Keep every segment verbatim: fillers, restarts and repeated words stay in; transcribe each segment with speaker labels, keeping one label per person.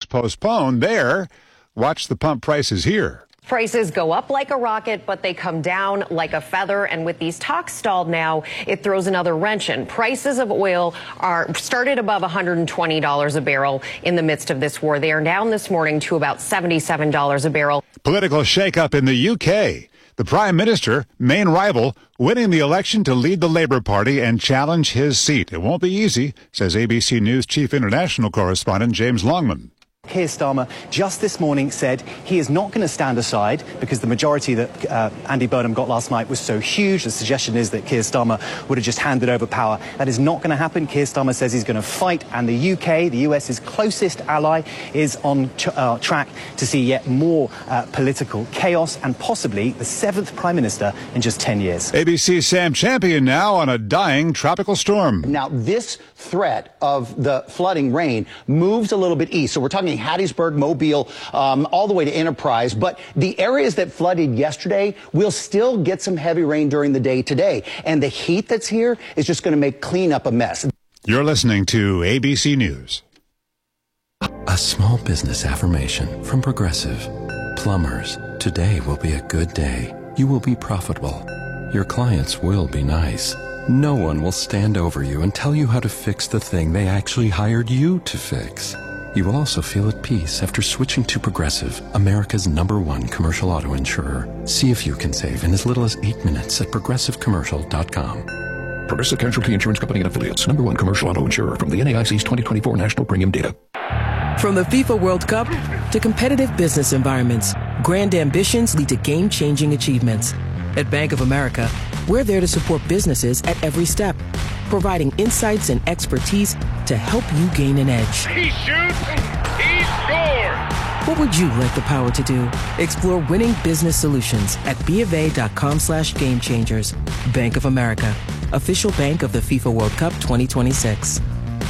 Speaker 1: postponed. There, watch the pump prices here.
Speaker 2: Prices go up like a rocket, but they come down like a feather. And with these talks stalled now, it throws another wrench in. Prices of oil are started above one hundred twenty dollars a barrel in the midst of this war. They are down this morning to about seventy-seven dollars a barrel.
Speaker 1: Political shakeup in the U K. The Prime Minister, main rival, winning the election to lead the Labour Party and challenge his seat. It won't be easy, says A B C News chief international correspondent James Longman.
Speaker 3: Keir Starmer just this morning said he is not going to stand aside because the majority that uh, Andy Burnham got last night was so huge. The suggestion is that Keir Starmer would have just handed over power. That is not going to happen. Keir Starmer says he's going to fight, and the U K, the US's closest ally, is on ch- uh, track to see yet more uh, political chaos and possibly the seventh Prime Minister in just ten years.
Speaker 1: A B C's Sam Champion now on a dying tropical storm.
Speaker 4: Now, this threat of the flooding rain moves a little bit east. So we're talking Hattiesburg, Mobile, um, all the way to Enterprise. But the areas that flooded yesterday will still get some heavy rain during the day today. And the heat that's here is just going to make cleanup a mess.
Speaker 1: You're listening to A B C News.
Speaker 5: A small business affirmation from Progressive. Plumbers, today will be a good day. You will be profitable. Your clients will be nice. No one will stand over you and tell you how to fix the thing they actually hired you to fix. You will also feel at peace after switching to Progressive, America's number one commercial auto insurer. See if you can save in as little as eight minutes at progressive commercial dot com.
Speaker 6: Progressive Casualty Insurance Company and Affiliates, number one commercial auto insurer from the N A I C's twenty twenty-four National Premium Data.
Speaker 7: From the FIFA World Cup to competitive business environments, grand ambitions lead to game-changing achievements. At Bank of America, we're there to support businesses at every step, providing insights and expertise to help you gain an edge.
Speaker 8: He shoots, he scores!
Speaker 7: What would you like the power to do? Explore winning business solutions at BofA.com slash game changers. Bank of America, official bank of the FIFA World Cup twenty twenty-six.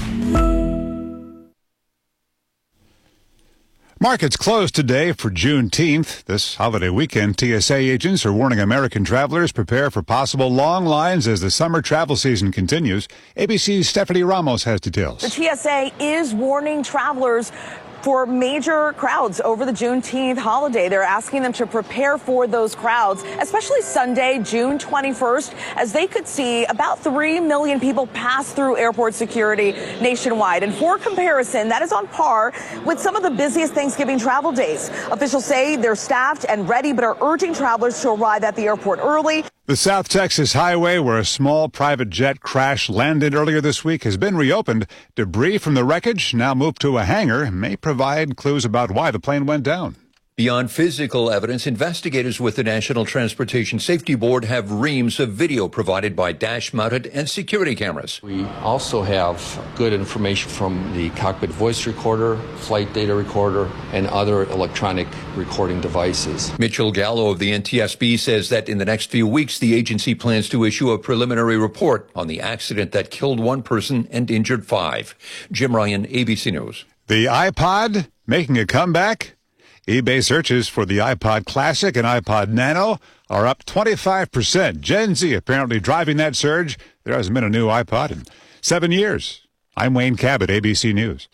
Speaker 1: Markets closed today for Juneteenth. This holiday weekend, T S A agents are warning American travelers prepare for possible long lines as the summer travel season continues. A B C's Stephanie Ramos has details.
Speaker 9: The T S A is warning travelers for major crowds over the Juneteenth holiday. They're asking them to prepare for those crowds, especially Sunday, June twenty-first, as they could see about three million people pass through airport security nationwide. And for comparison, that is on par with some of the busiest Thanksgiving travel days. Officials say they're staffed and ready, but are urging travelers to arrive at the airport early.
Speaker 1: The South Texas Highway, where a small private jet crash landed earlier this week, has been reopened. Debris from the wreckage, now moved to a hangar, may provide clues about why the plane went down.
Speaker 10: Beyond physical evidence, investigators with the National Transportation Safety Board have reams of video provided by dash-mounted and security cameras.
Speaker 11: We also have good information from the cockpit voice recorder, flight data recorder, and other electronic recording devices.
Speaker 10: Mitchell Gallo of the N T S B says that in the next few weeks, the agency plans to issue a preliminary report on the accident that killed one person and injured five. Jim Ryan, A B C News.
Speaker 1: The iPod making a comeback? eBay searches for the iPod Classic and iPod Nano are up twenty-five percent. Gen Z apparently driving that surge. There hasn't been a new iPod in seven years. I'm Wayne Cabot, A B C News.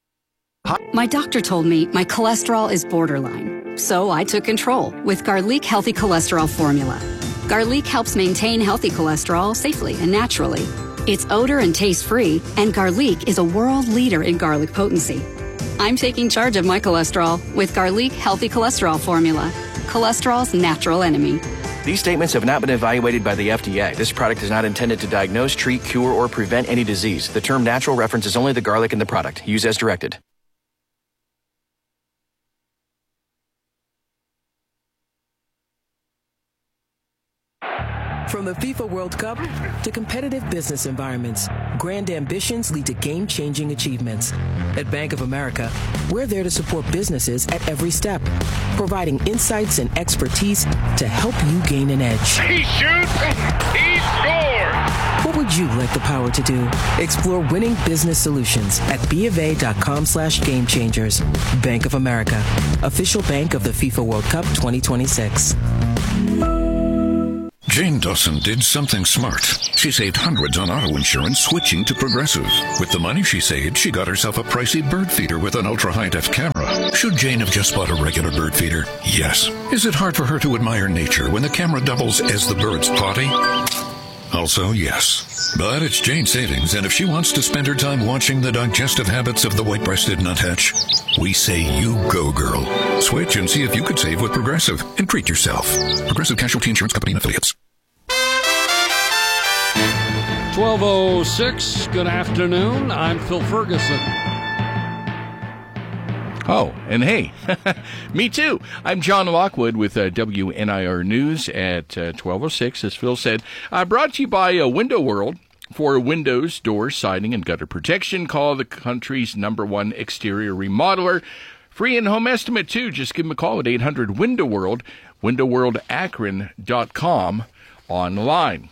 Speaker 12: My doctor told me my cholesterol is borderline, so I took control with Garlic Healthy Cholesterol Formula. Garlic helps maintain healthy cholesterol safely and naturally. It's odor and taste-free, and Garlic is a world leader in garlic potency. I'm taking charge of my cholesterol with Garlic Healthy Cholesterol Formula, cholesterol's natural enemy.
Speaker 13: These statements have not been evaluated by the F D A. This product is not intended to diagnose, treat, cure, or prevent any disease. The term natural references only the garlic in the product. Use as directed.
Speaker 7: From the FIFA World Cup to competitive business environments, grand ambitions lead to game-changing achievements. At Bank of America, we're there to support businesses at every step, providing insights and expertise to help you gain an edge.
Speaker 8: He shoots, he scores!
Speaker 7: What would you like the power to do? Explore winning business solutions at BofA.com slash game changers. Bank of America, official bank of the FIFA World Cup twenty twenty-six.
Speaker 6: Jane Dawson did something smart. She saved hundreds on auto insurance switching to Progressive. With the money she saved, she got herself a pricey bird feeder with an ultra-high-def camera. Should Jane have just bought a regular bird feeder? Yes. Is it hard for her to admire nature when the camera doubles as the bird's potty? Also, yes. But it's Jane's savings, and if she wants to spend her time watching the digestive habits of the white-breasted nuthatch, we say you go, girl. Switch and see if you could save with Progressive and treat yourself. Progressive Casualty Insurance Company and Affiliates.
Speaker 14: twelve oh six, good afternoon. I'm Phil Ferguson.
Speaker 15: Oh, and hey, me too. I'm John Lockwood with uh, W N I R News at uh, twelve oh six, as Phil said. Uh, brought to you by uh, Window World. For windows, doors, siding, and gutter protection, call the country's number one exterior remodeler. Free and home estimate, too. Just give them a call at eight hundred window world, window world akron dot com online.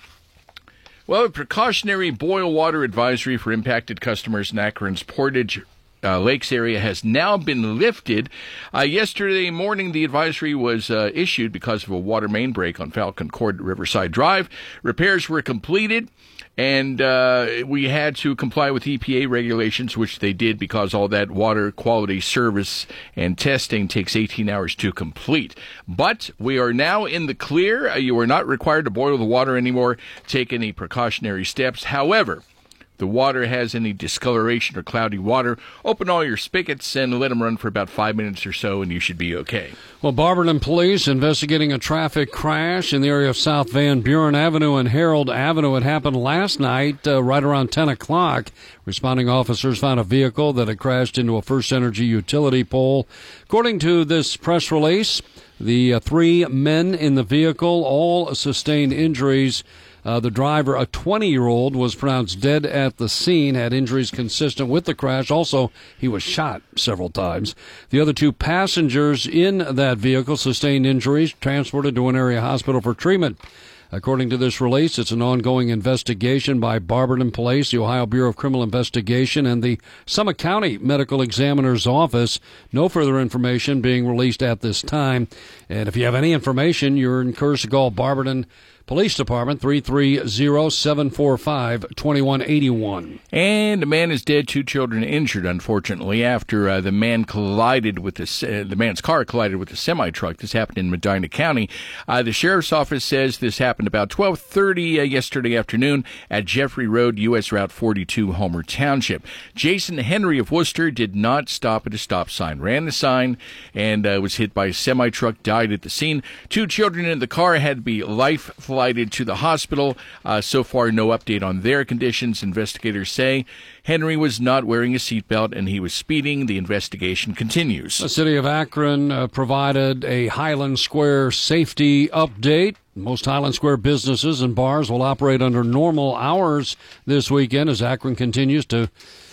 Speaker 15: Well, a precautionary boil water advisory for impacted customers in Akron's Portage Uh, Lakes area has now been lifted. Uh, yesterday morning, the advisory was uh, issued because of a water main break on Falcon Court Riverside Drive. Repairs were completed, and uh, we had to comply with E P A regulations, which they did because all that water quality service and testing takes eighteen hours to complete. But we are now in the clear. Uh, you are not required to boil the water anymore, take any precautionary steps. However, the water has any discoloration or cloudy water, open all your spigots and let them run for about five minutes or so, and you should be okay.
Speaker 14: Well, Barberton Police investigating a traffic crash in the area of South Van Buren Avenue and Harold Avenue. It happened last night, uh, right around ten o'clock. Responding officers found a vehicle that had crashed into a First Energy utility pole. According to this press release, the uh, three men in the vehicle all sustained injuries. Uh, the driver, a twenty-year-old, was pronounced dead at the scene, had injuries consistent with the crash. Also, he was shot several times. The other two passengers in that vehicle sustained injuries, transported to an area hospital for treatment. According to this release, it's an ongoing investigation by Barberton Police, the Ohio Bureau of Criminal Investigation, and the Summit County Medical Examiner's Office. No further information being released at this time. And if you have any information, you're encouraged to call Barberton Police Department, three three zero, seven four five, two one eight one.
Speaker 15: And a man is dead, two children injured, unfortunately, after uh, the man collided with the, uh, the man's car collided with a semi-truck. This happened in Medina County. Uh, the sheriff's office says this happened about twelve thirty uh, yesterday afternoon at Jeffrey Road, U S Route forty-two, Homer Township. Jason Henry of Worcester did not stop at a stop sign, ran the sign, and uh, was hit by a semi-truck, died at the scene. Two children in the car had to be life flighted to the hospital. Uh, so far, no update on their conditions. Investigators say Henry was not wearing a seatbelt and he was speeding. The investigation continues.
Speaker 14: The city of Akron uh, provided a Highland Square safety update. Most Highland Square businesses and bars will operate under normal hours this weekend as Akron continues to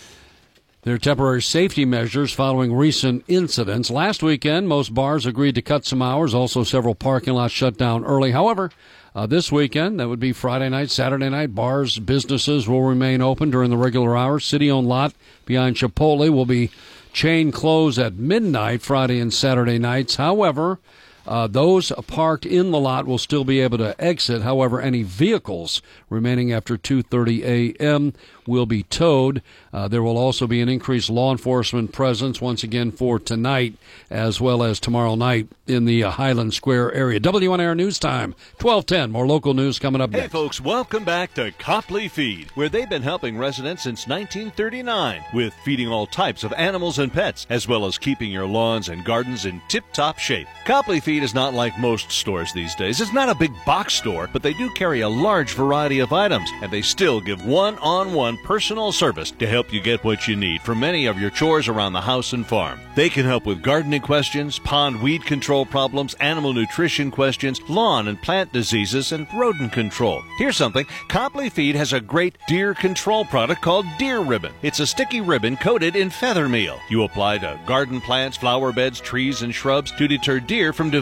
Speaker 14: their temporary safety measures following recent incidents. Last weekend, most bars agreed to cut some hours. Also, several parking lots shut down early. However, uh, this weekend, that would be Friday night, Saturday night, bars, businesses will remain open during the regular hours. City-owned lot behind Chipotle will be chain closed at midnight Friday and Saturday nights. However, Uh, those parked in the lot will still be able to exit. However, any vehicles remaining after two thirty a.m. will be towed. Uh, there will also be an increased law enforcement presence once again for tonight as well as tomorrow night in the uh, Highland Square area. W N I R News Time, twelve ten. More local news coming up
Speaker 16: hey,
Speaker 14: next.
Speaker 16: Hey, folks, welcome back to Copley Feed, where they've been helping residents since nineteen thirty-nine with feeding all types of animals and pets, as well as keeping your lawns and gardens in tip-top shape. Copley Feed is not like most stores these days. It's not a big box store, but they do carry a large variety of items, and they still give one-on-one personal service to help you get what you need for many of your chores around the house and farm. They can help with gardening questions, pond weed control problems, animal nutrition questions, lawn and plant diseases, and rodent control. Here's something. Copley Feed has a great deer control product called Deer Ribbon. It's a sticky ribbon coated in feather meal. You apply to garden plants, flower beds, trees, and shrubs to deter deer from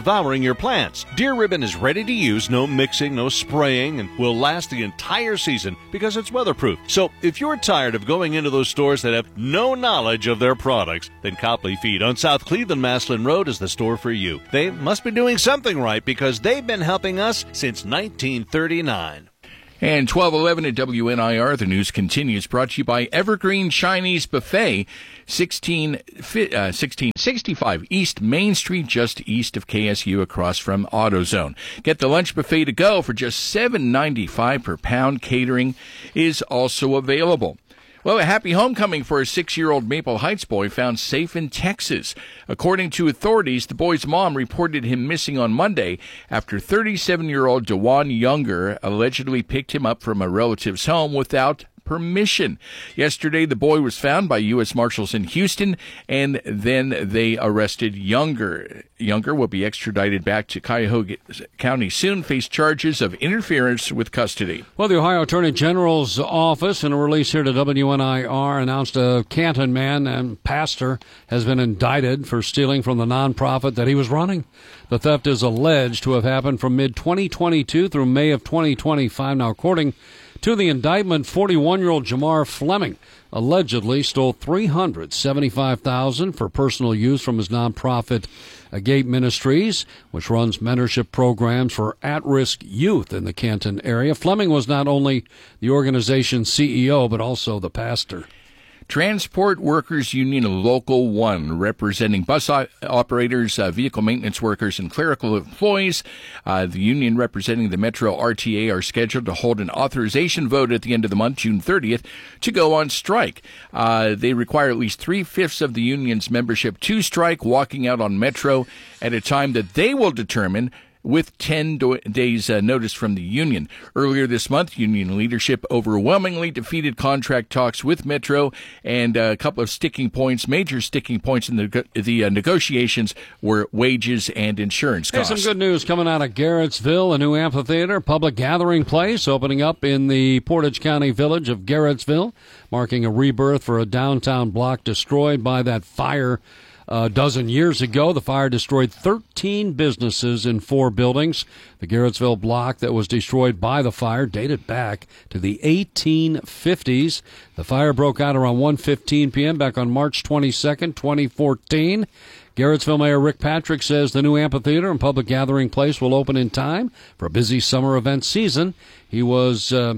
Speaker 16: devouring your plants. Deer Ribbon is ready to use, no mixing, no spraying, and will last the entire season because it's weatherproof. So if you're tired of going into those stores that have no knowledge of their products, then Copley Feed on South Cleveland Maslin Road is the store for you. They must be doing something right because they've been helping us since nineteen thirty-nine.
Speaker 15: And twelve eleven at W N I R, the news continues, brought to you by Evergreen Chinese Buffet, sixteen, uh, sixteen sixty-five East Main Street, just east of K S U, across from AutoZone. Get the lunch buffet to go for just seven ninety-five per pound. Catering is also available. Well, a happy homecoming for a six-year-old Maple Heights boy found safe in Texas. According to authorities, the boy's mom reported him missing on Monday after thirty-seven-year-old Dewan Younger allegedly picked him up from a relative's home without permission. Yesterday, the boy was found by U S Marshals in Houston, and then they arrested Younger. Younger will be extradited back to Cuyahoga County soon, face charges of interference with custody.
Speaker 14: Well, the Ohio Attorney General's office, in a release here to W N I R, announced a Canton man and pastor has been indicted for stealing from the nonprofit that he was running. The theft is alleged to have happened from mid twenty twenty-two through May of twenty twenty-five. Now, according to the indictment, forty-one-year-old Jamar Fleming allegedly stole three hundred seventy-five thousand dollars for personal use from his nonprofit Agate Ministries, which runs mentorship programs for at-risk youth in the Canton area. Fleming was not only the organization's C E O, but also the pastor.
Speaker 15: Transport Workers Union Local one, representing bus operators, uh, vehicle maintenance workers, and clerical employees. Uh, the union representing the Metro R T A are scheduled to hold an authorization vote at the end of the month, June thirtieth, to go on strike. Uh, they require at least three-fifths of the union's membership to strike, walking out on Metro at a time that they will determine with ten do- days uh, notice from the union. Earlier this month, union leadership overwhelmingly defeated contract talks with Metro, and uh, a couple of sticking points, major sticking points in the, the uh, negotiations were wages and insurance costs.
Speaker 14: Here's some good news coming out of Garrettsville. A new amphitheater, public gathering place, opening up in the Portage County village of Garrettsville, marking a rebirth for a downtown block destroyed by that fire a dozen years ago. The fire destroyed thirteen businesses in four buildings. The Garrettsville block that was destroyed by the fire dated back to the eighteen fifties. The fire broke out around one fifteen p.m. back on March twenty-second, twenty fourteen. Garrettsville Mayor Rick Patrick says the new amphitheater and public gathering place will open in time for a busy summer event season. He was... Uh,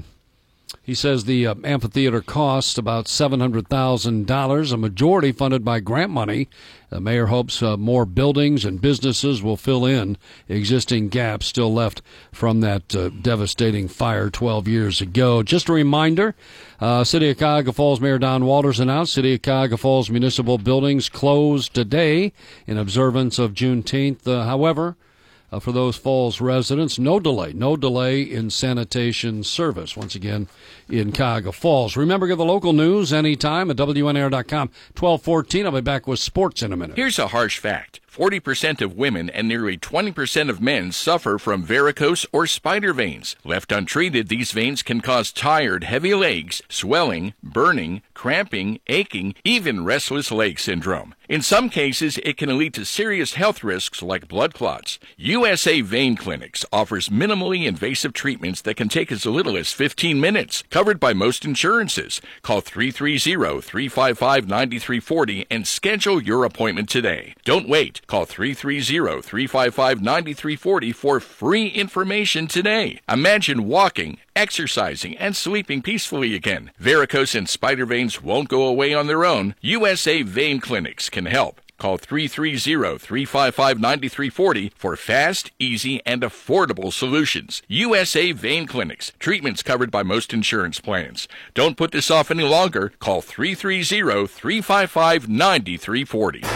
Speaker 14: He says the uh, amphitheater costs about seven hundred thousand dollars, a majority funded by grant money. The mayor hopes uh, more buildings and businesses will fill in existing gaps still left from that uh, devastating fire twelve years ago. Just a reminder, uh, City of Cuyahoga Falls Mayor Don Walters announced City of Cuyahoga Falls municipal buildings closed today in observance of Juneteenth. Uh, however, Uh, for those Falls residents, no delay, no delay in sanitation service, once again, in Cuyahoga Falls. Remember, get the local news anytime at W N R dot com. twelve fourteen, I'll be back with sports in a minute.
Speaker 15: Here's a harsh fact. forty percent of women and nearly twenty percent of men suffer from varicose or spider veins. Left untreated, these veins can cause tired, heavy legs, swelling, burning, cramping, aching, even restless leg syndrome. In some cases, it can lead to serious health risks like blood clots. U S A Vein Clinics offers minimally invasive treatments that can take as little as fifteen minutes, covered by most insurances. Call three three zero, three five five, nine three four zero and schedule your appointment today. Don't wait. Call three three zero, three five five, nine three four zero for free information today. Imagine walking, exercising, and sleeping peacefully again. Varicose and spider veins won't go away on their own. U S A Vein Clinics can help. Call three three zero, three five five, nine three four zero for fast, easy, and affordable solutions. U S A Vein Clinics. Treatments covered by most insurance plans. Don't put this off any longer. Call three three zero, three five five, nine three four zero.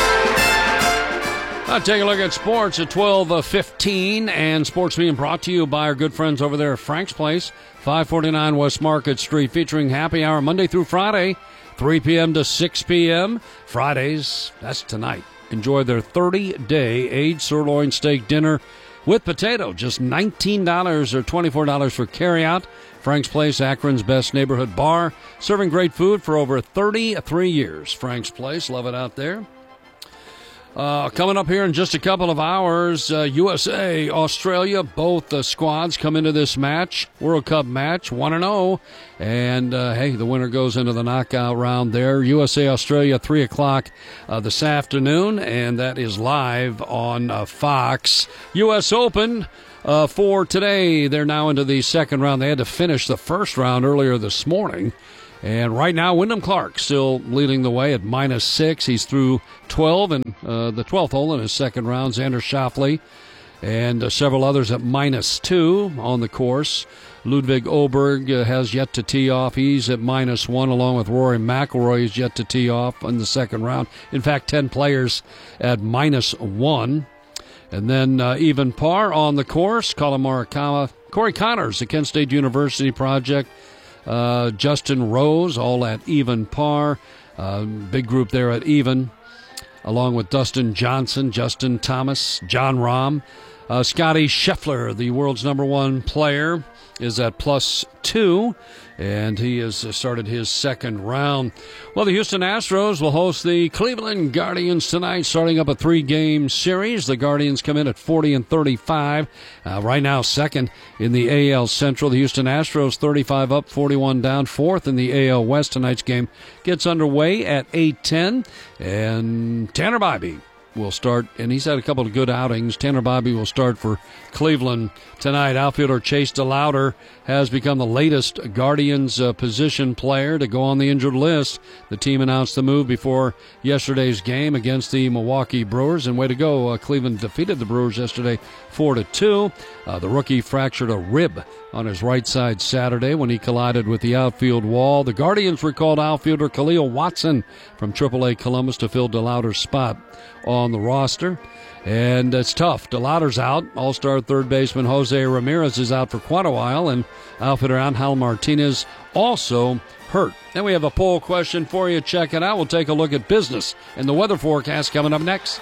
Speaker 14: Now take a look at sports at twelve fifteen, and sports being brought to you by our good friends over there at Frank's Place, five forty-nine West Market Street, featuring happy hour Monday through Friday, three p.m. to six p.m. Fridays, that's tonight. Enjoy their thirty-day aged sirloin steak dinner with potato, just nineteen dollars or twenty-four dollars for carryout. Frank's Place, Akron's best neighborhood bar, serving great food for over thirty-three years. Frank's Place, love it out there. Uh, coming up here in just a couple of hours, uh, U S A, Australia, both the squads come into this match, World Cup match, one and oh. And, uh, hey, the winner goes into the knockout round there. U S A, Australia, three o'clock uh, this afternoon, and that is live on uh, Fox. U S Open uh, for today. They're now into the second round. They had to finish the first round earlier this morning. And right now, Wyndham Clark still leading the way at minus six. He's through twelve and uh, the twelfth hole in his second round. Xander Schauffele and uh, several others at minus two on the course. Ludwig Oberg uh, has yet to tee off. He's at minus one, along with Rory McIlroy, who's yet to tee off in the second round. In fact, ten players at minus one. And then uh, even par on the course, Colin Morikawa, Corey Connors, the Kent State University project. Uh, Justin Rose, all at even par. Uh, big group there at even, along with Dustin Johnson, Justin Thomas, John Rahm. Uh, Scotty Scheffler, the world's number one player, is at plus two, and he has started his second round. Well, the Houston Astros will host the Cleveland Guardians tonight, starting up a three-game series. The Guardians come in at forty and thirty-five. Uh, right now, second in the A L Central. The Houston Astros, thirty-five up, forty-one down, fourth in the A L West. Tonight's game gets underway at eight ten, and Tanner Bybee will start, and he's had a couple of good outings. Tanner Bybee will start for Cleveland tonight. Outfielder Chase DeLauter has become the latest Guardians uh, position player to go on the injured list. The team announced the move before yesterday's game against the Milwaukee Brewers, and way to go. Uh, Cleveland defeated the Brewers yesterday four to two. Uh, the rookie fractured a rib on his right side Saturday when he collided with the outfield wall. The Guardians recalled outfielder Khalil Watson from triple A Columbus to fill DeLauter's spot on the roster. And it's tough. DeLauter's out. All-star third baseman Jose Ramirez is out for quite a while, and outfielder Angel Martinez also hurt. Then we have a poll question for you. Check it out. We'll take a look at business and the weather forecast coming up next.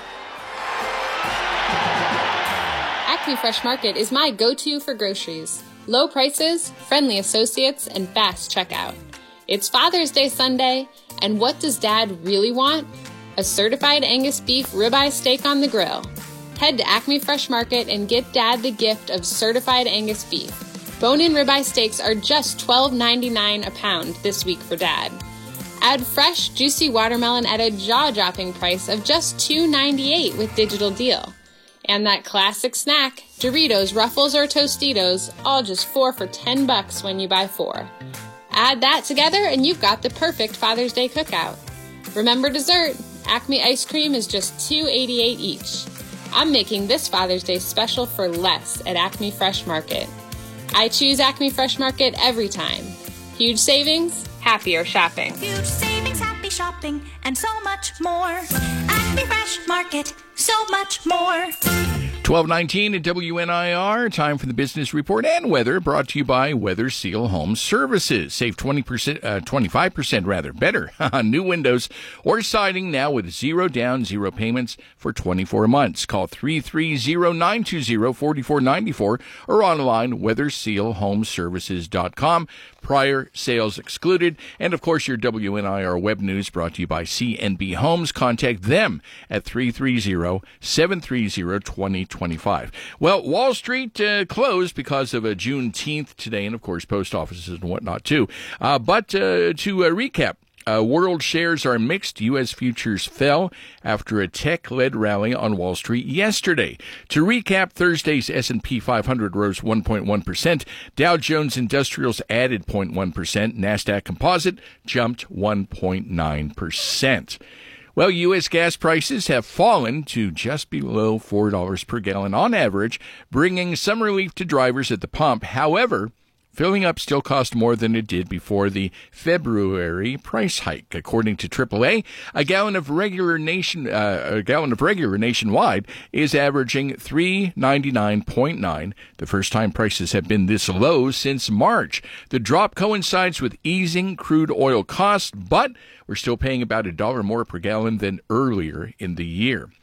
Speaker 17: Acme Fresh Market is my go-to for groceries. Low prices, friendly associates, and fast checkout. It's Father's Day Sunday, and what does Dad really want? A certified Angus beef ribeye steak on the grill. Head to Acme Fresh Market and get Dad the gift of certified Angus beef. Bone-in ribeye steaks are just twelve ninety-nine a pound this week for Dad. Add fresh, juicy watermelon at a jaw-dropping price of just two ninety-eight with Digital Deal. And that classic snack, Doritos, Ruffles, or Tostitos, all just four for ten bucks when you buy four. Add that together and you've got the perfect Father's Day cookout. Remember dessert? Acme ice cream is just two eighty-eight each. I'm making this Father's Day special for less at Acme Fresh Market. I choose Acme Fresh Market every time. Huge savings, happier shopping.
Speaker 18: Huge savings, happy shopping, and so much more. Acme Fresh Market, so much more.
Speaker 15: twelve nineteen at W N I R. Time for the business report and weather, brought to you by Weather Seal Home Services. Save twenty percent, uh, twenty-five percent rather, better on new windows or siding now with zero down, zero payments for twenty-four months. Call three three zero, nine two zero, four four nine four or online weather seal home services dot com. Prior sales excluded. And, of course, your W N I R web news brought to you by C N B Homes. Contact them at three three zero, seven three zero, two zero two five. Well, Wall Street uh, closed because of a Juneteenth today, and, of course, post offices and whatnot, too. Uh, but uh, to uh, recap, Uh, world shares are mixed. U S futures fell after a tech-led rally on Wall Street yesterday. To recap, Thursday's S and P five hundred rose one point one percent. Dow Jones Industrials added zero point one percent. NASDAQ Composite jumped one point nine percent. Well, U S gas prices have fallen to just below four dollars per gallon on average, bringing some relief to drivers at the pump. However, filling up still costs more than it did before the February price hike. According to triple A, a gallon of regular nation, uh, a gallon of regular nationwide is averaging three ninety-nine point nine. The first time prices have been this low since March. The drop coincides with easing crude oil costs, but we're still paying about a dollar more per gallon than earlier in the year.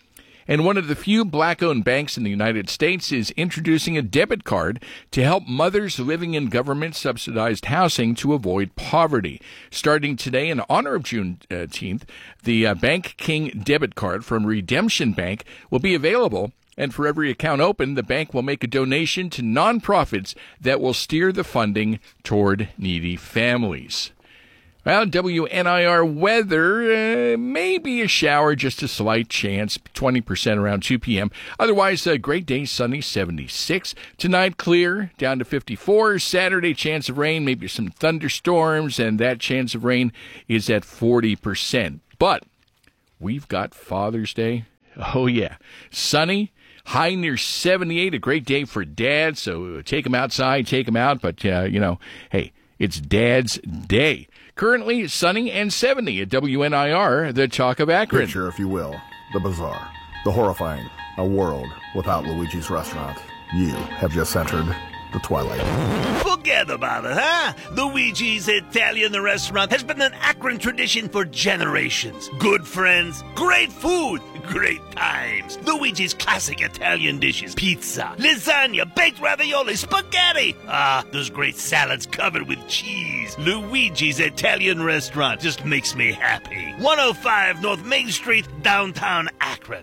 Speaker 15: And one of the few black-owned banks in the United States is introducing a debit card to help mothers living in government-subsidized housing to avoid poverty. Starting today, in honor of Juneteenth, the uh, Bank King debit card from Redemption Bank will be available. And for every account open, the bank will make a donation to nonprofits that will steer the funding toward needy families. Well, W N I R weather, uh, maybe a shower, just a slight chance, twenty percent around two p.m. Otherwise, a great day, sunny, seventy-six. Tonight, clear, down to fifty-four. Saturday, chance of rain, maybe some thunderstorms, and that chance of rain is at forty percent. But we've got Father's Day. Oh, yeah. Sunny. High near seventy-eight, a great day for Dad, so take him outside, take him out, but, uh, you know, hey, it's Dad's Day. Currently sunny and seventy at W N I R, the talk of Akron.
Speaker 19: Picture, if you will, the bizarre, the horrifying, a world without Luigi's Restaurant. You have just entered the twilight.
Speaker 20: Forget about it, huh? Luigi's Italian Restaurant has been an Akron tradition for generations. Good friends, great food, great times. Luigi's classic Italian dishes: pizza, lasagna, baked ravioli, spaghetti. Ah, those great salads covered with cheese. Luigi's Italian Restaurant just makes me happy. one oh five North Main Street, downtown Akron.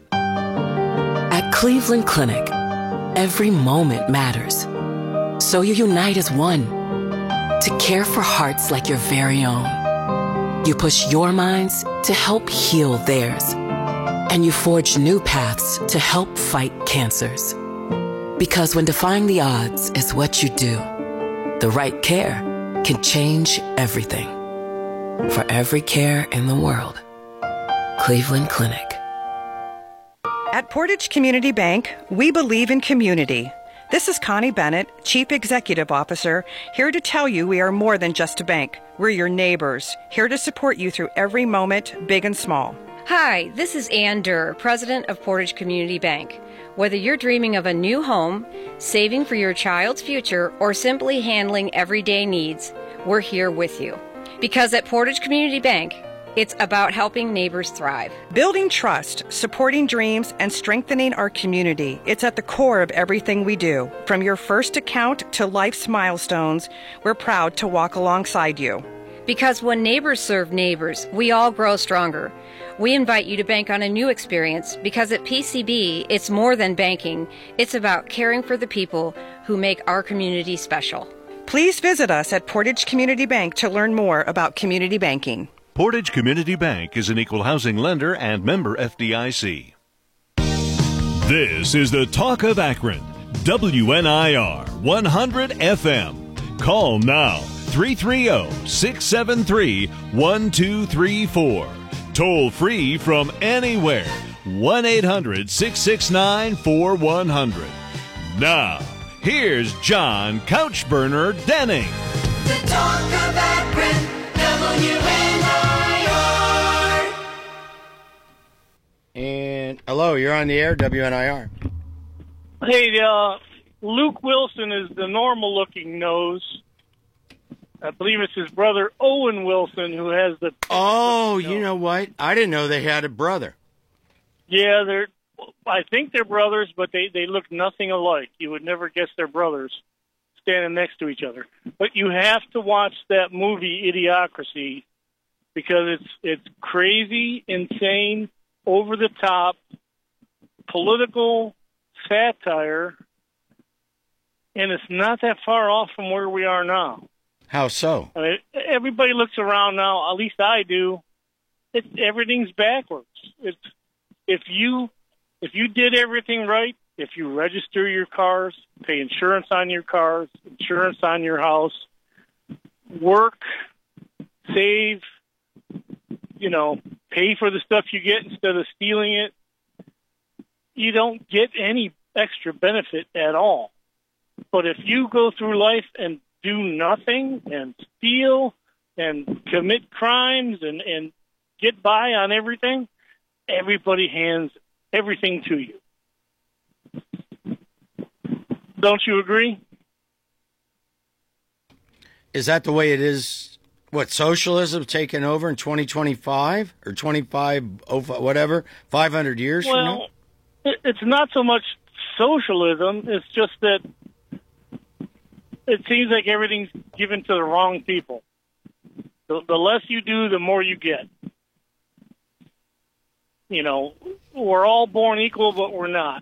Speaker 7: At Cleveland Clinic, every moment matters. So you unite as one to care for hearts like your very own. You push your minds to help heal theirs. And you forge new paths to help fight cancers. Because when defying the odds is what you do, the right care can change everything. For every care in the world, Cleveland Clinic.
Speaker 21: At Portage Community Bank, we believe in community. This is Connie Bennett, Chief Executive Officer, here to tell you we are more than just a bank. We're your neighbors, here to support you through every moment, big and small.
Speaker 22: Hi, this is Ann Durr, President of Portage Community Bank. Whether you're dreaming of a new home, saving for your child's future, or simply handling everyday needs, we're here with you. Because at Portage Community Bank, it's about helping neighbors thrive.
Speaker 21: Building trust, supporting dreams, and strengthening our community. It's at the core of everything we do. From your first account to life's milestones, we're proud to walk alongside you.
Speaker 22: Because when neighbors serve neighbors, we all grow stronger. We invite you to bank on a new experience because at P C B, it's more than banking. It's about caring for the people who make our community special.
Speaker 21: Please visit us at Portage Community Bank to learn more about community banking.
Speaker 16: Portage Community Bank is an equal housing lender and member F D I C. This is the Talk of Akron, W N I R one hundred F M. Call now, three three zero, six seven three, one two three four. Toll free from anywhere, one eight hundred, six six nine, four one zero zero. Now, here's John Couchburner Denning.
Speaker 23: The Talk of Akron, W N I R.
Speaker 24: And hello, you're on the air, W N I R.
Speaker 25: Hey, uh, Luke Wilson is the normal-looking nose. I believe it's his brother Owen Wilson who has the.
Speaker 24: Oh, you know what? I didn't know they had a brother.
Speaker 25: Yeah, they're. I think they're brothers, but they they look nothing alike. You would never guess they're brothers standing next to each other. But you have to watch that movie Idiocracy because it's it's crazy, insane, over the top, political satire, and it's not that far off from where we are now.
Speaker 24: How so?
Speaker 25: I mean, everybody looks around now, at least I do. It's everything's backwards. It's if you if you did everything right, if you register your cars, pay insurance on your cars, insurance on your house, work, save, you know, pay for the stuff you get instead of stealing it, you don't get any extra benefit at all. But if you go through life and do nothing and steal and commit crimes and, and get by on everything, everybody hands everything to you. Don't you agree?
Speaker 24: Is that the way it is? What, socialism taking over in twenty twenty-five or twenty-five, whatever, five hundred years
Speaker 25: well,
Speaker 24: from now?
Speaker 25: it, it's not so much socialism. It's just that it seems like everything's given to the wrong people. The, the less you do, the more you get. You know, we're all born equal, but we're not.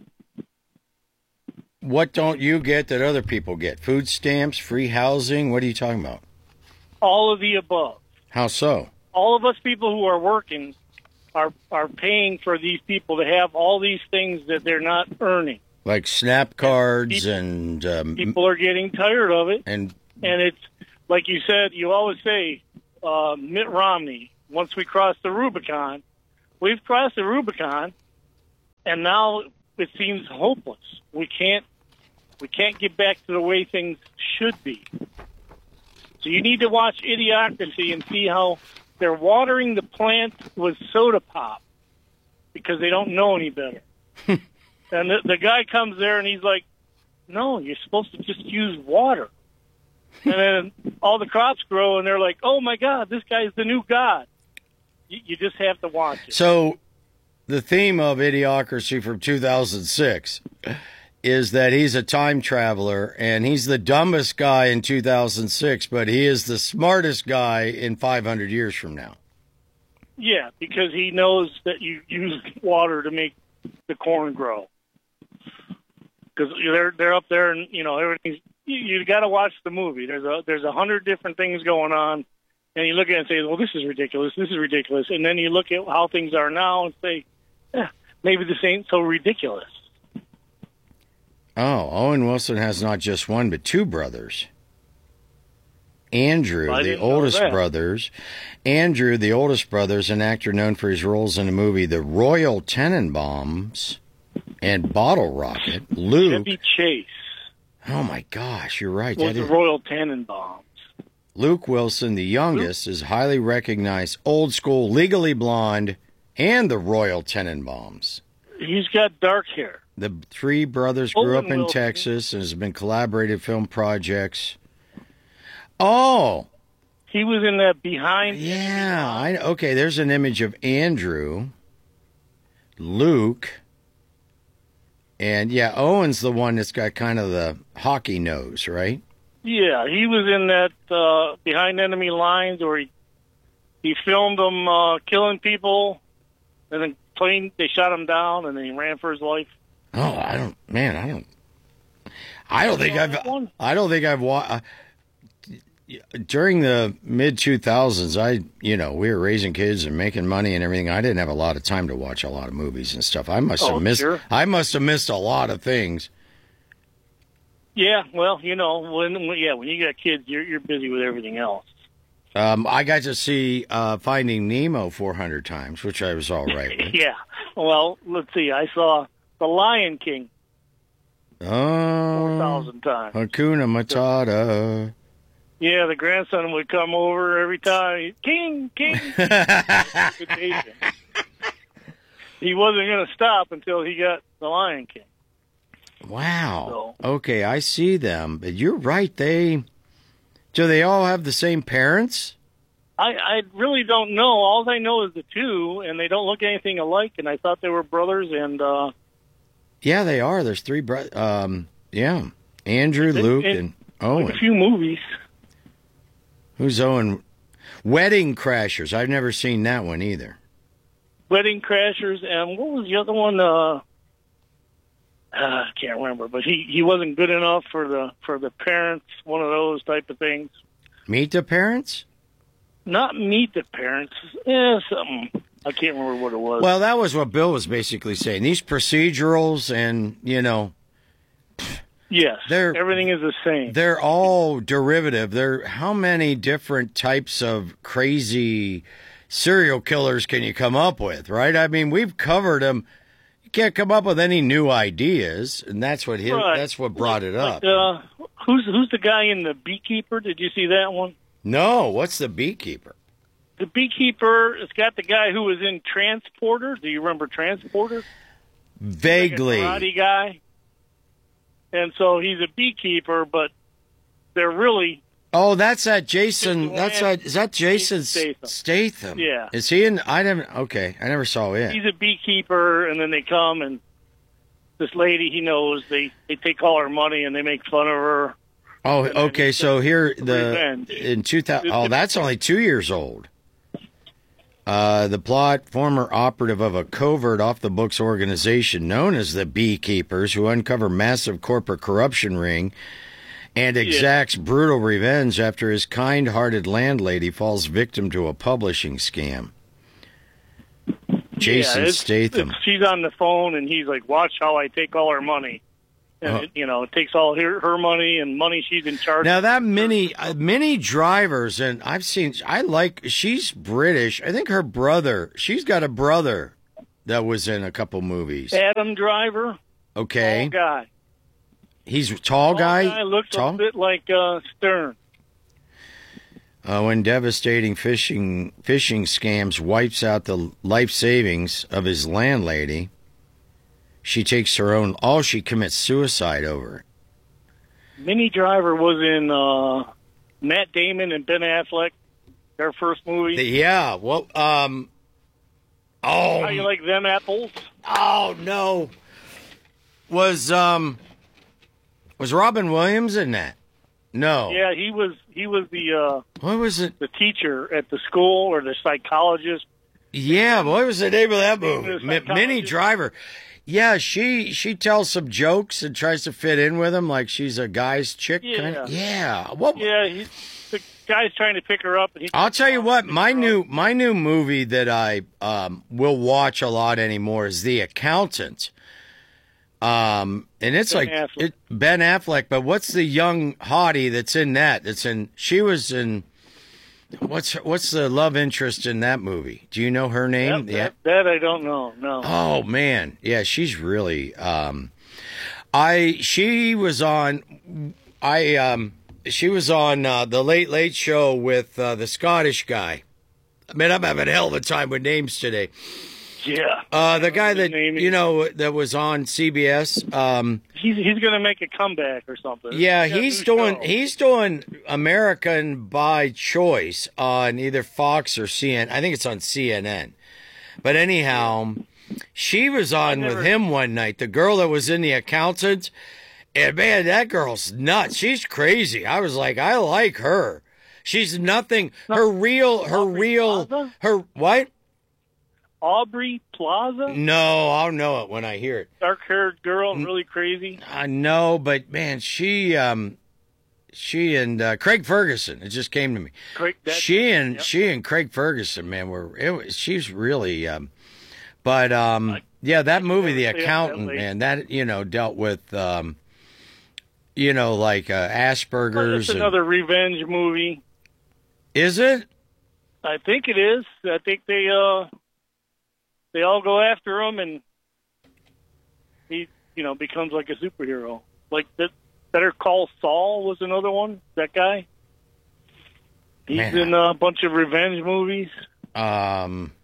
Speaker 2: What don't you get that other people get? Food stamps, free housing? What are you talking about?
Speaker 25: All of the above.
Speaker 2: How so?
Speaker 25: All of us people who are working are are paying for these people to have all these things that they're not earning.
Speaker 2: Like SNAP cards
Speaker 25: people,
Speaker 2: and... Um,
Speaker 25: people are getting tired of it.
Speaker 2: And
Speaker 25: and it's, like you said, you always say, uh, Mitt Romney, once we cross the Rubicon, we've crossed the Rubicon, and now it seems hopeless. We can't we can't get back to the way things should be. So you need to watch Idiocracy and see how they're watering the plant with soda pop because they don't know any better. And the, the guy comes there and he's like, no, you're supposed to just use water. And then all the crops grow and they're like, oh, my God, this guy's the new God. You, you just have to watch it.
Speaker 2: So the theme of Idiocracy from two thousand six is that he's a time traveler, and he's the dumbest guy in two thousand six, but he is the smartest guy in five hundred years from now.
Speaker 25: Yeah, because he knows that you use water to make the corn grow. Because they're they're up there, and you know everything's. You, you got to watch the movie. There's a there's a hundred different things going on, and you look at it and say, "Well, this is ridiculous. This is ridiculous." And then you look at how things are now and say, eh, "Maybe this ain't so ridiculous."
Speaker 2: Oh, Owen Wilson has not just one, but two brothers. Andrew,
Speaker 25: I
Speaker 2: the
Speaker 25: didn't know
Speaker 2: oldest
Speaker 25: that.
Speaker 2: brothers. Andrew, the oldest brother, is an actor known for his roles in the movie The Royal Tenenbaums and Bottle Rocket. Luke.
Speaker 25: Chevy Chase
Speaker 2: Oh, my gosh, you're right.
Speaker 25: was
Speaker 2: That
Speaker 25: the
Speaker 2: is-
Speaker 25: Royal Tenenbaums.
Speaker 2: Luke Wilson, the youngest, is highly recognized old school, Legally Blonde, and The Royal Tenenbaums.
Speaker 25: He's got dark hair.
Speaker 2: The three brothers grew
Speaker 25: Owen
Speaker 2: up in
Speaker 25: Wilson.
Speaker 2: Texas and has been collaborative film projects. Oh,
Speaker 25: He was in that Behind.
Speaker 2: yeah. I, okay, there's an image of Andrew, Luke, and yeah, Owen's the one that's got kind of the hockey nose, right?
Speaker 25: Yeah, he was in that uh, Behind Enemy Lines where he he filmed them uh, killing people, and then plane they shot him down, and then he ran for his life.
Speaker 2: Oh, I don't, man, I don't, I don't think I've, I don't think I've watched. During the mid two thousands, I, you know, we were raising kids and making money and everything. I didn't have a lot of time to watch a lot of movies and stuff. I must
Speaker 25: Oh,
Speaker 2: have missed.
Speaker 25: sure.
Speaker 2: I must have missed a lot of things.
Speaker 25: Yeah, well, you know, when, when yeah, when you got kids, you're you're busy with everything else.
Speaker 2: Um, I got to see uh, Finding Nemo four hundred times, which I was all right with.
Speaker 25: Yeah. Well, let's see. I saw The Lion King
Speaker 2: Oh,
Speaker 25: four thousand times.
Speaker 2: Hakuna Matata.
Speaker 25: Yeah, the grandson would come over every time. King, King. He wasn't going to stop until he got The Lion King.
Speaker 2: Wow. Okay, I see them, but you're right. They do they all have the same parents?
Speaker 25: I, I really don't know. All I know is the two, and they don't look anything alike. And I thought they were brothers. And uh,
Speaker 2: Yeah, they are. There's three brothers. Um, yeah, Andrew, Luke,
Speaker 25: and-
Speaker 2: and Owen.
Speaker 25: a few movies.
Speaker 2: Who's Owen? Wedding Crashers. I've never seen that one either.
Speaker 25: Wedding Crashers, and what was the other one? Uh, uh, I can't remember, but he, he wasn't good enough for the for the parents. One of those type of things.
Speaker 2: Meet the Parents?
Speaker 25: Not Meet the Parents. Yeah, something. I can't remember what it was.
Speaker 2: Well, that was what Bill was basically saying. These procedurals and, you know,
Speaker 25: yes,
Speaker 2: they're-
Speaker 25: everything is the same.
Speaker 2: they're all derivative. There, how many different types of crazy serial killers can you come up with, right? I mean, we've covered them. You can't come up with any new ideas, and that's what his,
Speaker 25: Right.
Speaker 2: that's what brought it up.
Speaker 25: Like, uh, who's who's the guy in The Beekeeper? Did you see that one?
Speaker 2: No, what's the Beekeeper?
Speaker 25: The Beekeeper, it's got the guy who was in Transporter. Do you remember Transporter?
Speaker 2: Vaguely.
Speaker 25: Like a karate guy. And so he's a beekeeper, but they're really...
Speaker 2: Oh, that's that Jason. That's that. Is that Jason
Speaker 25: Statham.
Speaker 2: Statham?
Speaker 25: Yeah.
Speaker 2: Is he in? I never. Okay, I never saw it.
Speaker 25: He's a beekeeper, and then they come and this lady he knows, they, they take all her money and they make fun of her.
Speaker 2: Oh, okay. So here the
Speaker 25: Revenge.
Speaker 2: in two thousand. Oh, that's only two years old. Uh, the plot: former operative of a covert off-the-books organization known as the Beekeepers, who uncover massive corporate corruption ring and exacts brutal revenge after his kind-hearted landlady falls victim to a publishing scam. Jason
Speaker 25: yeah, it's,
Speaker 2: Statham.
Speaker 25: It's, she's on the phone, and he's like, watch how I take all her money. And,
Speaker 2: Oh.
Speaker 25: it, you know, it takes all her, her money and money she's in charge
Speaker 2: Now
Speaker 25: of.
Speaker 2: that many uh, many drivers, and I've seen. I like. She's British. I think her brother. She's got a brother that was in a couple movies.
Speaker 25: Adam Driver,
Speaker 2: Okay,
Speaker 25: tall guy.
Speaker 2: he's a tall guy.
Speaker 25: guy looks
Speaker 2: tall.
Speaker 25: a bit like uh, Stern.
Speaker 2: Uh, when devastating fishing fishing scams wipes out the life savings of his landlady, she takes her own. Oh, she commits suicide over it.
Speaker 25: Minnie Driver was in uh, Matt Damon and Ben Affleck, their first movie.
Speaker 2: The- yeah. Well, um. Oh.
Speaker 25: How you like them apples?
Speaker 2: Oh no. Was um. Was Robin Williams in that? No.
Speaker 25: Yeah, he was. He was the. Uh,
Speaker 2: What was it?
Speaker 25: The teacher at the school or the psychologist.
Speaker 2: Yeah, what was the name of that movie?
Speaker 25: The
Speaker 2: Mi- Minnie Driver. Yeah, she she tells some jokes and tries to fit in with him like she's a guy's chick.
Speaker 25: Yeah.
Speaker 2: Kind of. Yeah. What?
Speaker 25: Yeah, he, the guy's trying to pick her up. And he,
Speaker 2: I'll tell you what. My new my new movie that I um, will watch a lot anymore is The Accountant. Um, and it's
Speaker 25: Ben
Speaker 2: like
Speaker 25: Affleck.
Speaker 2: it, Ben Affleck. But what's the young hottie that's in that? That's in. She was in. What's what's the love interest in that movie? Do you know her name?
Speaker 25: That, that, that I don't know. No.
Speaker 2: Oh man, yeah, she's really. Um, I she was on. I um, she was on uh, the Late Late Show with uh, the Scottish guy. I mean, I'm having a hell of a time with names today.
Speaker 25: Yeah.
Speaker 2: Uh, the guy that you know that was on C B S. Um,
Speaker 25: He's he's going to make a comeback or something.
Speaker 2: yeah,
Speaker 25: He's got a
Speaker 2: he's
Speaker 25: new
Speaker 2: doing
Speaker 25: show.
Speaker 2: he's doing American by Choice on either Fox or C N N. I think it's on C N N. But anyhow, she was on with him one night. The girl that was in The Accountant, and man, that girl's nuts. She's crazy. I was like, I like her. She's nothing. Her real, her real, her what?
Speaker 25: Aubrey Plaza?
Speaker 2: No, I'll know it when I hear it.
Speaker 25: Dark-haired girl, really crazy.
Speaker 2: I know, but man, she, um, she and uh, Craig Ferguson. It just came to me.
Speaker 25: Craig, that,
Speaker 2: she and
Speaker 25: yep.
Speaker 2: she and Craig Ferguson, man, were it was, she's really. Um, but um, yeah, that movie, The
Speaker 25: never stay up that
Speaker 2: Accountant,
Speaker 25: late.
Speaker 2: man, that you know dealt with, um, you know, like uh, Asperger's.
Speaker 25: It's
Speaker 2: and-
Speaker 25: another revenge movie.
Speaker 2: is it?
Speaker 25: I think it is. I think they uh they all go after him, and he you know becomes like a superhero. Like that. Better Call Saul was another one. That guy. He's
Speaker 2: Man.
Speaker 25: in a bunch of revenge movies.
Speaker 2: Um,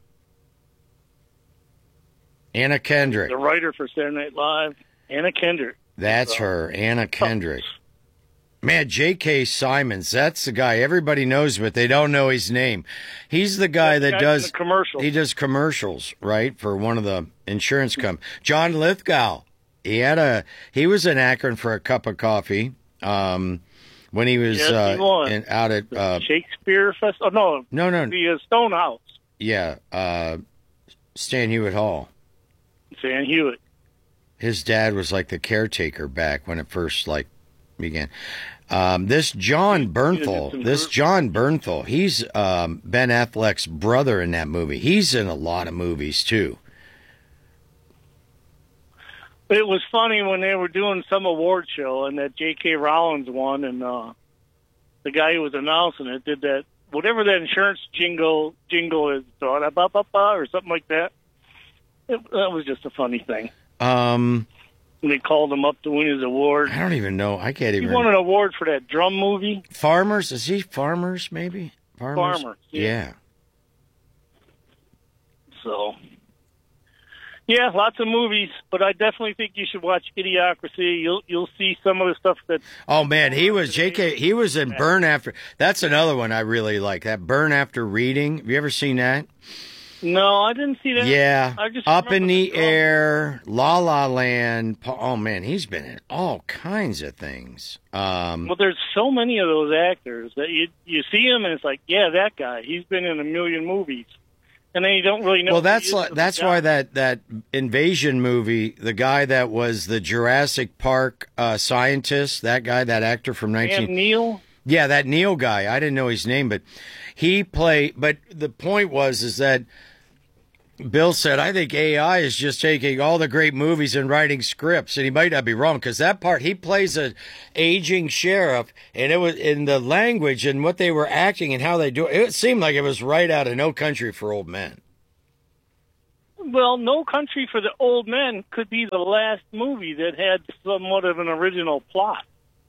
Speaker 2: Anna Kendrick.
Speaker 25: The writer for Saturday Night Live, Anna Kendrick.
Speaker 2: That's her, Anna Kendrick. Man, J K. Simons, that's the guy everybody knows, but they don't know his name. He's the guy that
Speaker 25: That's
Speaker 2: does
Speaker 25: in the commercials.
Speaker 2: He does commercials, right, for one of the insurance companies. John Lithgow. He had a he was in Akron for a cup of coffee. Um, when he was
Speaker 25: Yes, he
Speaker 2: uh,
Speaker 25: was.
Speaker 2: in, out at uh,
Speaker 25: Shakespeare Fest. Oh no,
Speaker 2: no, no,
Speaker 25: the uh, Stonehouse,
Speaker 2: yeah, uh, Stan Hewitt Hall.
Speaker 25: San Hewitt.
Speaker 2: His dad was like the caretaker back when it first like began. Um, this John Bernthal, this John Bernthal, he's um, Ben Affleck's brother in that movie. He's in a lot of movies too.
Speaker 25: It was funny when they were doing some award show and that J K. Rowling won, and uh, the guy who was announcing it did that whatever that insurance jingle jingle is, ba ba ba or something like that. It, that was just a funny thing.
Speaker 2: Um,
Speaker 25: And they called him up to win his award.
Speaker 2: I don't even know. I can't
Speaker 25: He
Speaker 2: even.
Speaker 25: won an award for that drum movie.
Speaker 2: Farmers? Is he Farmers? Maybe Farmers.
Speaker 25: Farmers,
Speaker 2: Yeah.
Speaker 25: yeah. So, yeah, lots of movies, but I definitely think you should watch Idiocracy. You'll you'll see some of the stuff that.
Speaker 2: Oh man, he was J K. He was in Burn After. That's another one I really like. That Burn After Reading. Have you ever seen that?
Speaker 25: No, I didn't see that.
Speaker 2: Yeah,
Speaker 25: I just
Speaker 2: Up in
Speaker 25: remember
Speaker 2: the
Speaker 25: drum.
Speaker 2: Air, La La Land. Pa- Oh man, he's been in all kinds of things. Um,
Speaker 25: Well, there's so many of those actors that you you see him and it's like, yeah, that guy. He's been in a million movies, and then you don't really know.
Speaker 2: well,
Speaker 25: who he
Speaker 2: that's
Speaker 25: is
Speaker 2: like,
Speaker 25: till
Speaker 2: that's
Speaker 25: the
Speaker 2: why
Speaker 25: guy.
Speaker 2: that that invasion movie, the guy that was the Jurassic Park uh, scientist, that guy, that actor from nineteen.
Speaker 25: Sam Neill.
Speaker 2: Yeah, that Neil guy. I didn't know his name, but he played. But the point was, is that Bill said, I think A I is just taking all the great movies and writing scripts, and he might not be wrong because that part he plays a aging sheriff, and it was in the language and what they were acting and how they do it. It seemed like it was right out of No Country for Old Men.
Speaker 25: Well, No Country for the Old Men could be the last movie that had somewhat of an original plot.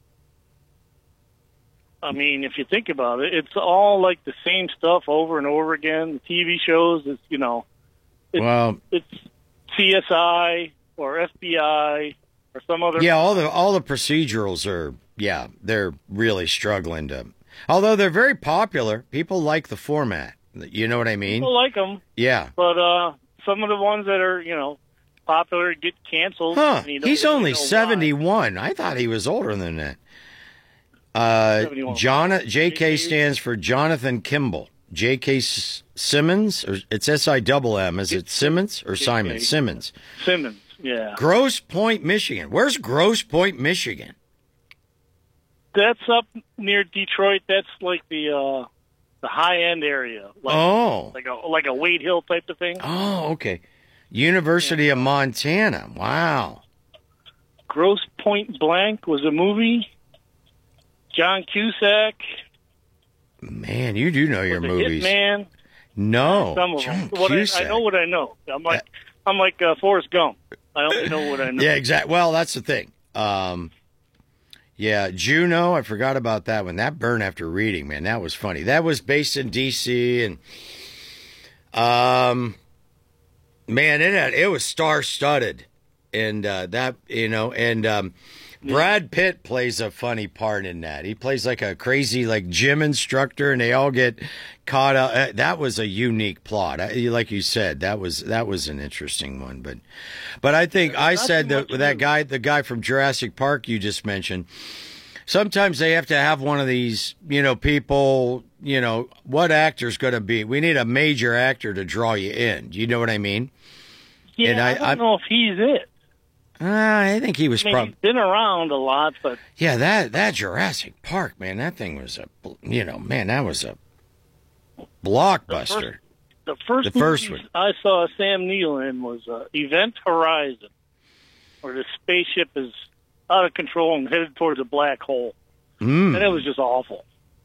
Speaker 25: I mean, if you think about it, it's all like the same stuff over and over again. The T V shows, it's, you know, it's,
Speaker 2: Well-
Speaker 25: it's C S I or F B I or some other.
Speaker 2: Yeah, all the all the procedurals are yeah, they're really struggling to. Although they're very popular, people like the format. You know what I mean?
Speaker 25: People like them,
Speaker 2: Yeah.
Speaker 25: but uh, some of the ones that are, you know, popular get canceled.
Speaker 2: Huh?
Speaker 25: and you don't
Speaker 2: He's
Speaker 25: really
Speaker 2: only
Speaker 25: know why.
Speaker 2: seventy-one. I thought he was older than that. Uh,
Speaker 25: seventy-one.
Speaker 2: John J K stands for Jonathan Kimball. J K S- Simmons, or it's S I double M. Is it Simmons or Simon?
Speaker 25: J K.
Speaker 2: Simmons.
Speaker 25: Simmons, yeah.
Speaker 2: Grosse Point, Michigan. Where's Grosse Point, Michigan?
Speaker 25: That's up near Detroit. That's like the uh, the high end area. Like,
Speaker 2: Oh.
Speaker 25: like a like a Wade Hill type of thing.
Speaker 2: Oh, okay. University of Montana. Wow.
Speaker 25: Grosse Point Blank was a movie. John Cusack.
Speaker 2: Man, you do know your
Speaker 25: the
Speaker 2: movies.
Speaker 25: Hitman.
Speaker 2: No.
Speaker 25: Some of
Speaker 2: John
Speaker 25: them. What I, I
Speaker 2: Cusack.
Speaker 25: know what I know. I'm like I'm like uh, Forrest Gump. I only know what I know.
Speaker 2: Yeah, exactly. Well, that's the thing. Um, yeah, Juno. I forgot about that one. That burned after reading, man. That was funny. That was based in D C and, um, man, it had, it was star studded, and uh, that you know, and um, Brad Pitt plays a funny part in that. He plays like a crazy like gym instructor, and they all get caught up. Uh, That was a unique plot. I, like you said, that was that was an interesting one. But but I think I said that that guy, the guy from Jurassic Park you just mentioned. Sometimes they have to have one of these, you know, people. You know, what actor's going to be? We need a major actor to draw you in. Do you know what I mean?
Speaker 25: Yeah,
Speaker 2: And I-
Speaker 25: I, don't
Speaker 2: I-
Speaker 25: know if he's it.
Speaker 2: Uh, I think he was
Speaker 25: I mean,
Speaker 2: probably.
Speaker 25: he's been around a lot, but
Speaker 2: Yeah, that that Jurassic Park, man, that thing was a, you know, man, that was a blockbuster.
Speaker 25: the first
Speaker 2: The first
Speaker 25: movie
Speaker 2: one.
Speaker 25: I saw Sam Neill in was uh, Event Horizon, where the spaceship is out of control and headed towards a black hole,
Speaker 2: Mm.
Speaker 25: and it was just awful.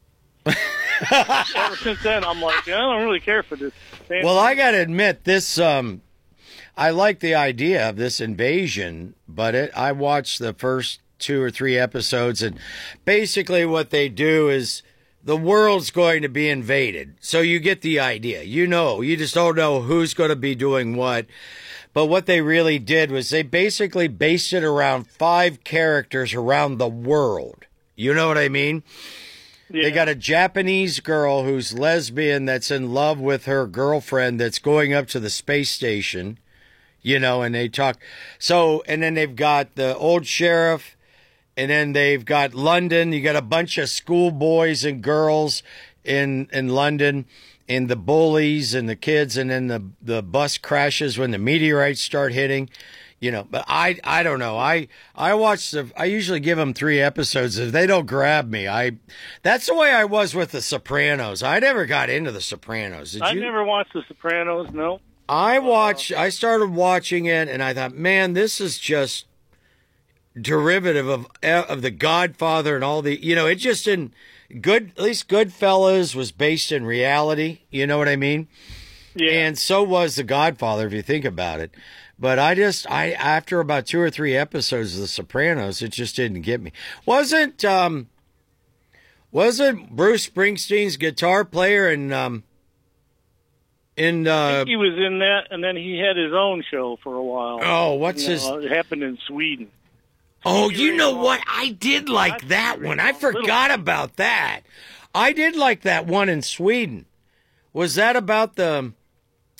Speaker 25: Ever since then, I'm like, I don't really care for this. Sam
Speaker 2: Well, I got to admit, this, um, I like the idea of this invasion, but it, I watched the first two or three episodes, and basically what they do is the world's going to be invaded. So you get the idea. You know, you just don't know who's going to be doing what. But what they really did was they basically based it around five characters around the world. You know what I mean? They got a Japanese girl who's lesbian that's in love with her girlfriend that's going up to the space station, you know, and they talk. So, and then they've got the old sheriff, and then they've got London. You got a bunch of schoolboys and girls in in London, and the bullies and the kids, and then the, the bus crashes when the meteorites start hitting. You know, but I I don't know. I I watch the. I usually give them three episodes. If they don't grab me, I. That's the way I was with The Sopranos. I never got into The Sopranos. Did
Speaker 25: I
Speaker 2: you?
Speaker 25: never watched The Sopranos. No.
Speaker 2: I watched. I started watching it, and I thought, man, this is just derivative of of The Godfather and all the. You know, it just didn't. Good. At least Goodfellas was based in reality. You know what I mean? Yeah. And so was The Godfather, if you think about it. But I just, I after about two or three episodes of The Sopranos, it just didn't get me. Wasn't um, wasn't Bruce Springsteen's guitar player in um, in
Speaker 25: I
Speaker 2: uh,
Speaker 25: think he was in that, and then he had his own show for a while.
Speaker 2: Oh, what's
Speaker 25: You
Speaker 2: his-
Speaker 25: know, It happened in Sweden.
Speaker 2: Oh, you know what? I did like that one. I forgot about that. I did like that one in Sweden. Was that about the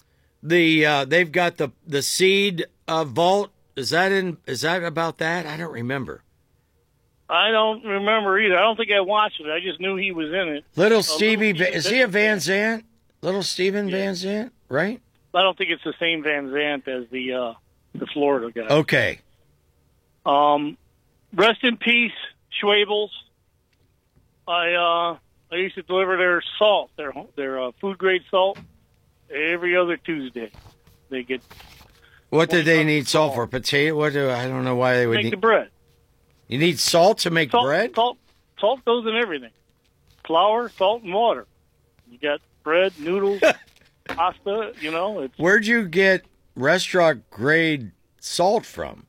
Speaker 2: the uh, they've got the the seed uh, vault. Is that in? Is that about that? I don't remember.
Speaker 25: I don't remember either. I don't think I watched it. I just knew he was in it.
Speaker 2: Little
Speaker 25: Uh,
Speaker 2: Stevie,
Speaker 25: Little
Speaker 2: Va- is he a Van Zant? Little Steven Van Zant, right?
Speaker 25: I don't think it's the same Van Zant as the uh, the Florida guy.
Speaker 2: Okay.
Speaker 25: Um, rest in peace, Schwabels. I uh, I used to deliver their salt, their their uh, food grade salt, every other Tuesday. They get.
Speaker 2: What did they need salt for? Potato? What do I don't know why they would
Speaker 25: Make
Speaker 2: need
Speaker 25: the bread.
Speaker 2: You need salt to make
Speaker 25: Salt,
Speaker 2: bread?
Speaker 25: Salt, salt goes in everything. Flour, salt, and water. You got bread, noodles, pasta. You know, it's
Speaker 2: Where'd you get restaurant grade salt from?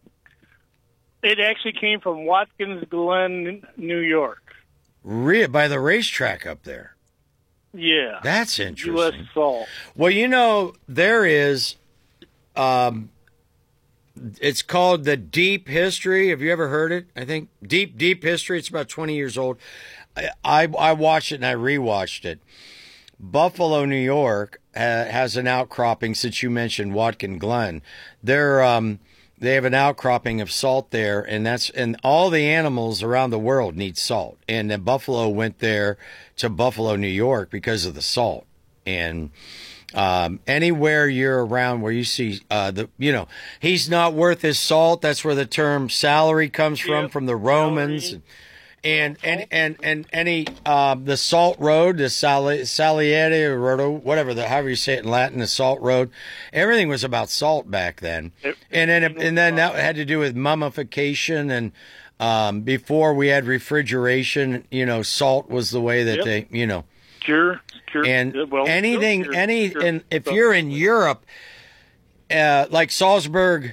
Speaker 25: it actually came from Watkins Glen, New York.
Speaker 2: Re- by the racetrack up there.
Speaker 25: Yeah,
Speaker 2: That's interesting.
Speaker 25: U S salt.
Speaker 2: Well, you know, there is, um, it's called The Deep History. Have you ever heard it? I think Deep, Deep History. It's about twenty years old. I, I, I watched it and I rewatched it. Buffalo, New York uh, has an outcropping, since you mentioned Watkins Glen. They're, um, they have an outcropping of salt there, and that's and all the animals around the world need salt. And then Buffalo went there to Buffalo, New York, because of the salt. And um, anywhere you're around where you see uh, the, you know, he's not worth his salt. That's where the term salary comes from,
Speaker 25: Yep.
Speaker 2: from the Romans. And and and and any uh, the Salt Road, the Sali, Salieri Road, whatever the however you say it in Latin, the Salt Road, everything was about salt back then. And then it, and then that had to do with mummification, and um, before we had refrigeration, you know, salt was the way that
Speaker 25: Yep.
Speaker 2: they, you know,
Speaker 25: Cure, cure.
Speaker 2: and
Speaker 25: yeah, well,
Speaker 2: anything,
Speaker 25: cure,
Speaker 2: any,
Speaker 25: cure.
Speaker 2: and if
Speaker 25: So-
Speaker 2: you're in Europe, uh, like Salzburg.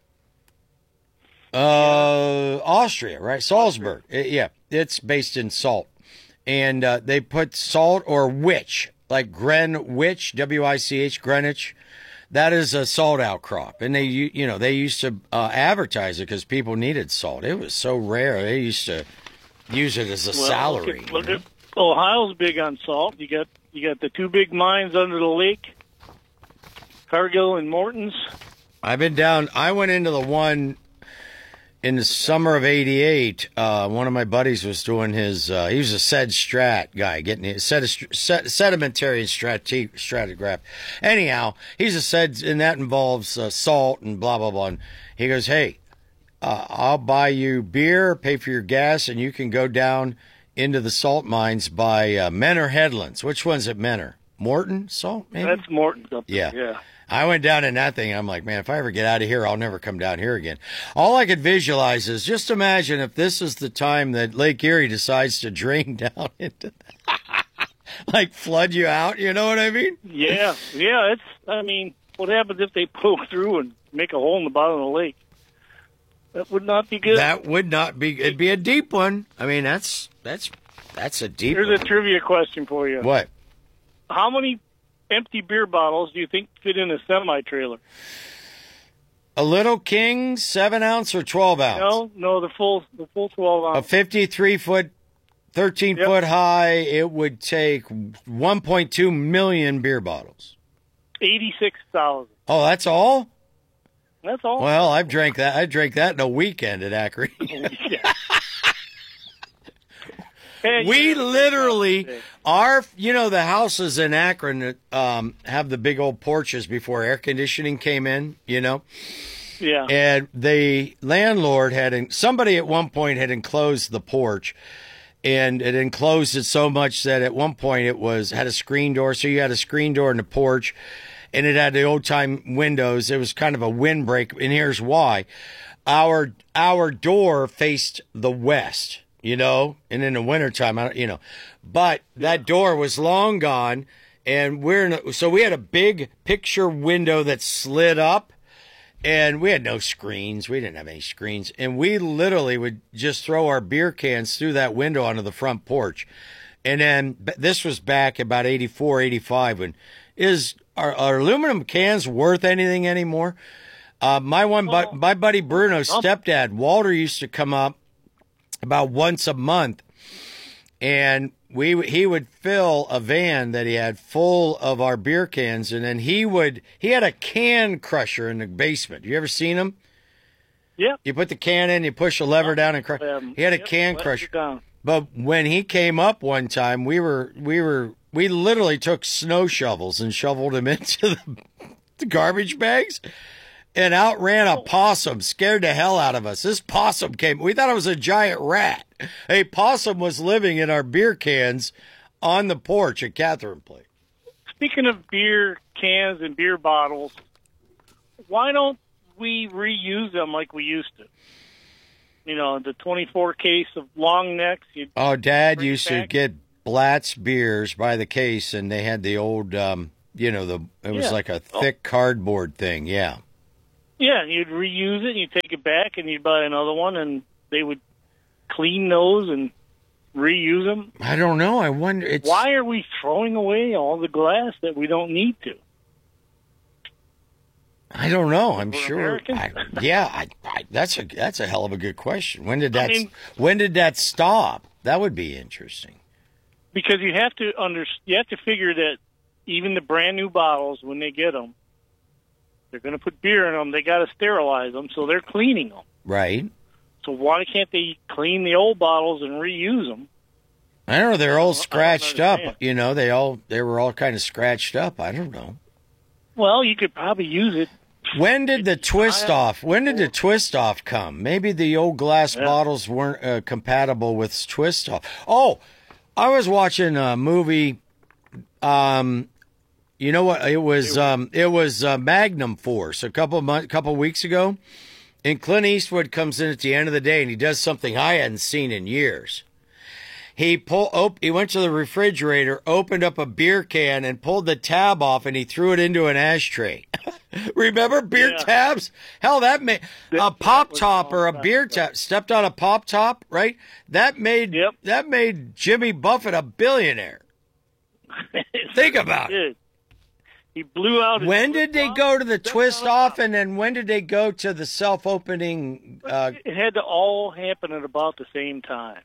Speaker 2: Uh, Austria, right? Salzburg. Uh, yeah, it's based in salt. And uh, they put salt or witch, like Greenwich, W I C H, Greenwich. That is a salt outcrop. And they, you you know, they used to uh, advertise it because people needed salt. It was so rare. They used to use it as a
Speaker 25: Well,
Speaker 2: salary.
Speaker 25: look at- look at- Ohio's big on salt. You got you got the two big mines under the lake, Cargill and Morton's.
Speaker 2: I've been down. I went into the one in the summer of eighty-eight. Uh, one of my buddies was doing his, uh, he was a sed strat guy, getting his sed, sed, sedimentary and strati, stratigraph. Anyhow, he's a sed, and that involves uh, salt and blah, blah, blah. And he goes, hey, uh, I'll buy you beer, pay for your gas, and you can go down into the salt mines by uh, Menor Headlands. Which one's at Menor? Morton salt, maybe?
Speaker 25: That's Morton's up there.
Speaker 2: Yeah.
Speaker 25: Yeah.
Speaker 2: I went down in that thing. I'm like, man, if I ever get out of here, I'll never come down here again. All I could visualize is just imagine if this is the time that Lake Erie decides to drain down into, like flood you out. You know what I mean?
Speaker 25: Yeah, yeah. It's. I mean, what happens if they poke through and make a hole in the bottom of the lake? That would not be good.
Speaker 2: That would not be. It'd be a deep one. I mean, that's that's that's a deep.
Speaker 25: Here's
Speaker 2: one.
Speaker 25: a trivia question for you.
Speaker 2: What?
Speaker 25: How many empty beer bottles do you think fit in a semi trailer?
Speaker 2: A Little King, seven ounce or twelve ounce?
Speaker 25: No, no, the full, the full twelve
Speaker 2: A
Speaker 25: ounce.
Speaker 2: fifty-three foot, thirteen
Speaker 25: Yep.
Speaker 2: foot high. It would take one point two million beer bottles.
Speaker 25: Eighty-six thousand.
Speaker 2: Oh, that's all?
Speaker 25: That's all.
Speaker 2: Well, I've drank that. I drank that in a weekend at Acre. We literally, our, you know, the houses in Akron that um, have the big old porches before air conditioning came in, you know?
Speaker 25: Yeah.
Speaker 2: And the landlord had, somebody at one point had enclosed the porch, and it enclosed it so much that at one point it was, had a screen door. So you had a screen door in the porch, and it had the old time windows. It was kind of a windbreak. And here's why. Our, our door faced the west. You know, and in the wintertime, I don't, you know, but that door was long gone, and we're in a, so we had a big picture window that slid up, and we had no screens. We didn't have any screens, and we literally would just throw our beer cans through that window onto the front porch. And then but this was back about eighty-four, eighty-five. When is are, are aluminum cans worth anything anymore? Uh, my one, but my buddy Bruno's stepdad Walter used to come up about once a month, and we he would fill a van that he had full of our beer cans, and then he would he had a can crusher in the basement. You ever seen him?
Speaker 25: Yep.
Speaker 2: You put the can in, you push a lever down and crush.
Speaker 25: Um,
Speaker 2: He had a
Speaker 25: yep,
Speaker 2: can
Speaker 25: let it
Speaker 2: crusher.
Speaker 25: down.
Speaker 2: But when he came up one time, we were we were we literally took snow shovels and shoveled him into the, the garbage bags, and outran a possum. Scared the hell out of us. This possum came. We thought it was a giant rat. A possum was living in our beer cans on the porch at Catherine Place.
Speaker 25: Speaking of beer cans and beer bottles, why don't we reuse them like we used to? You know, the twenty-four case of long necks. You'd
Speaker 2: Oh, Dad
Speaker 25: bring it
Speaker 2: used to
Speaker 25: back.
Speaker 2: get Blatz beers by the case, and they had the old, um, you know, the it was
Speaker 25: Yeah.
Speaker 2: like a thick cardboard thing. Yeah.
Speaker 25: Yeah, you'd reuse it, and you'd take it back, and you'd buy another one, and they would clean those and reuse them.
Speaker 2: I don't know. I wonder. It's,
Speaker 25: Why are we throwing away all the glass that we don't need to?
Speaker 2: I don't know. I'm
Speaker 25: We're
Speaker 2: sure.
Speaker 25: American?
Speaker 2: I, yeah, I, I, that's a that's a hell of a good question. When did
Speaker 25: I
Speaker 2: that
Speaker 25: mean-
Speaker 2: When did that stop? That would be interesting.
Speaker 25: Because you have to under, you have to figure that even the brand new bottles, when they get them, they're going to put beer in them. They got to sterilize them, so they're cleaning them.
Speaker 2: Right.
Speaker 25: So why can't they clean the old bottles and reuse them?
Speaker 2: I don't know. They're all
Speaker 25: don't
Speaker 2: scratched up.
Speaker 25: understand.
Speaker 2: You know, they all they were all kind of scratched up. I don't know.
Speaker 25: Well, you could probably use it.
Speaker 2: When did the twist off? When did the twist off come? Maybe the old glass
Speaker 25: Yeah.
Speaker 2: bottles weren't uh, compatible with twist off. Oh, I was watching a movie. Um, you know what? It was um, it was uh, Magnum Force a couple of months, couple of weeks ago, and Clint Eastwood comes in at the end of the day and he does something I hadn't seen in years. He pull, op- he went to the refrigerator, opened up a beer can, and pulled the tab off, and he threw it into an ashtray. Remember beer
Speaker 25: Yeah.
Speaker 2: tabs? Hell, that made a pop top or a beer tap. Stepped on a pop top, right? That made that made Jimmy Buffett a billionaire. Think about it.
Speaker 25: He blew out. his
Speaker 2: When did they go to the twist off, and then when did they go to the self-opening? Uh,
Speaker 25: It had to all happen at about the same time.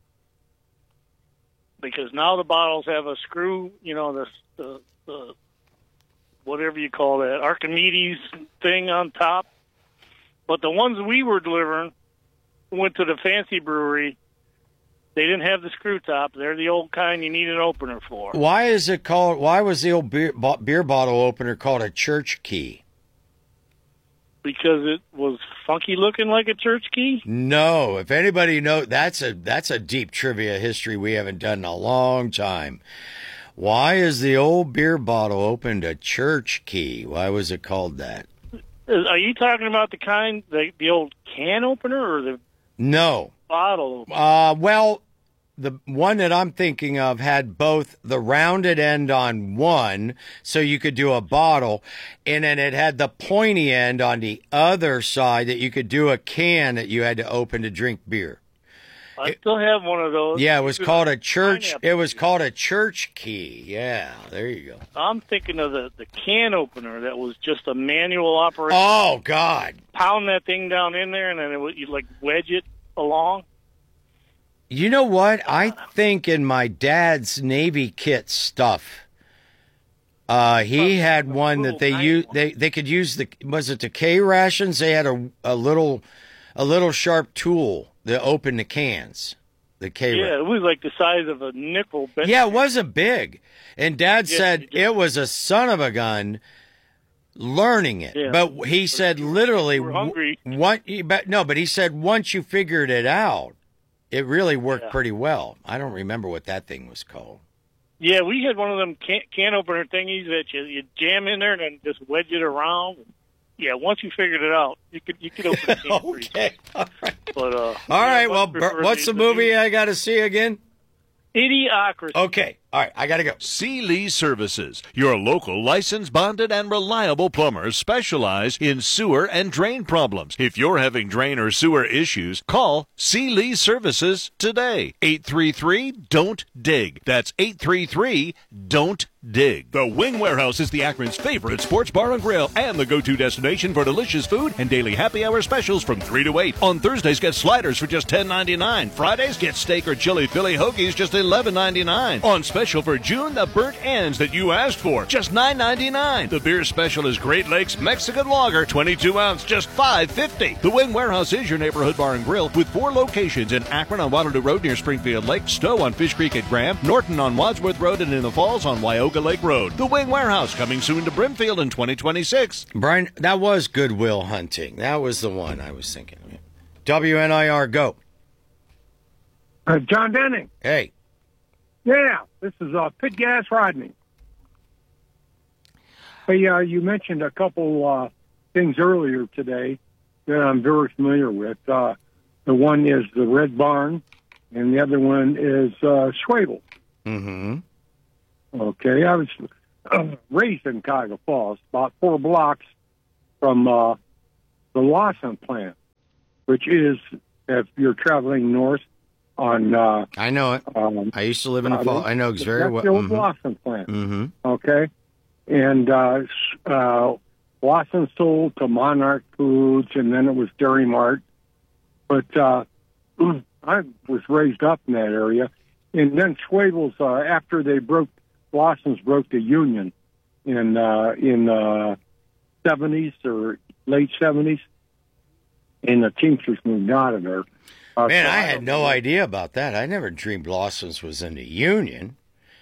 Speaker 25: Because now the bottles have a screw, you know, the, the, the whatever you call that, Archimedes thing on top. But the ones we were delivering went to the fancy brewery. They didn't have the screw top. They're the old kind you need an opener for.
Speaker 2: why is it called? Why was the old beer, bo- beer bottle opener called a church key?
Speaker 25: Because it was funky looking like a church key?
Speaker 2: No, if anybody knows, that's a that's a deep trivia history we haven't done in a long time. Why is the old beer bottle opened a church key? Why was it called that?
Speaker 25: Are you talking about the kind, the, the old can opener or the
Speaker 2: No.
Speaker 25: bottle opener?
Speaker 2: Uh, well, the one that I'm thinking of had both the rounded end on one, so you could do a bottle, and then it had the pointy end on the other side that you could do a can that you had to open to drink beer.
Speaker 25: I still have one of those.
Speaker 2: Yeah, it was
Speaker 25: It's
Speaker 2: called a
Speaker 25: like
Speaker 2: church.
Speaker 25: pineapple.
Speaker 2: It was called a church key. Yeah, there you go.
Speaker 25: I'm thinking of the, the can opener that was just a manual operation.
Speaker 2: Oh God!
Speaker 25: Pound that thing down in there, and then it would, you like wedge it along.
Speaker 2: You know what? I think in my dad's Navy kit stuff, uh, he had one that they use. They they could use the was it the K rations? They had a a little a little sharp tool to open the cans. The K.
Speaker 25: Yeah, it was like the size of a nickel. But
Speaker 2: Yeah, it wasn't big. And Dad
Speaker 25: Yeah,
Speaker 2: said it was a son of a gun learning it.
Speaker 25: Yeah.
Speaker 2: But he said literally,
Speaker 25: were hungry.
Speaker 2: What, but no, but he said once you figured it out, it really worked
Speaker 25: Yeah.
Speaker 2: pretty well. I don't remember what that thing was called.
Speaker 25: Yeah, we had one of them can, can opener thingies that you, you jam in there and then just wedge it around. Yeah, once you figured it out, you could you could open the can.
Speaker 2: Okay, all right.
Speaker 25: But uh,
Speaker 2: All right, well, Bert, what's the movie I got to see again?
Speaker 25: Idiocracy.
Speaker 2: Okay, all right, I got to go.
Speaker 16: C. Lee Services, your local licensed, bonded, and reliable plumbers specialize in sewer and drain problems. If you're having drain or sewer issues, call C. Lee Services today. eight three three, D O N T, D I G. That's eight three three, D O N T, dig. The Wing Warehouse is the Akron's favorite sports bar and grill and the go-to destination for delicious food and daily happy hour specials from three to eight. On Thursdays, get sliders for just ten ninety-nine. Fridays, get steak or chili Philly hoagies just eleven ninety-nine. On special for June, the burnt ends that you asked for, just nine ninety-nine. The beer special is Great Lakes Mexican Lager, twenty-two ounce, just five fifty. The Wing Warehouse is your neighborhood bar and grill with four locations in Akron on Waterloo Road near Springfield Lake, Stowe on Fish Creek at Graham, Norton on Wadsworth Road, and in the Falls on Wyoga Lake Road. The Wing Warehouse coming soon to Brimfield in twenty twenty-six.
Speaker 2: Brian, that was Goodwill Hunting. That was the one I was thinking of. W N I R, go.
Speaker 3: Uh, John Denning.
Speaker 2: Hey.
Speaker 3: Yeah, this is uh, Pit Gas Rodney. Hey, uh, you mentioned a couple uh, things earlier today that I'm very familiar with. Uh, the one is the Red Barn, and the other one is uh, Schwabel.
Speaker 2: Mm-hmm.
Speaker 3: Okay, I was uh, raised in Cuyahoga Falls, about four blocks from uh, the Lawson plant, which is, if you're traveling north on... Uh,
Speaker 2: I know it.
Speaker 3: Um,
Speaker 2: I used to live in the Falls. I know it's very well.
Speaker 3: That's the old
Speaker 2: mm-hmm.
Speaker 3: Lawson plant.
Speaker 2: Mm-hmm.
Speaker 3: Okay, and uh, uh, Lawson sold to Monarch Foods, and then it was Dairy Mart. But uh, I was raised up in that area. And then Schwabel's, uh, after they broke, Lawson's broke the union in uh, in uh, seventies or late seventies, and the Teamsters moved out of there. Uh,
Speaker 2: Man,
Speaker 3: so
Speaker 2: I
Speaker 3: I
Speaker 2: had
Speaker 3: don't
Speaker 2: no
Speaker 3: know.
Speaker 2: idea about that. I never dreamed Lawson's was in the union.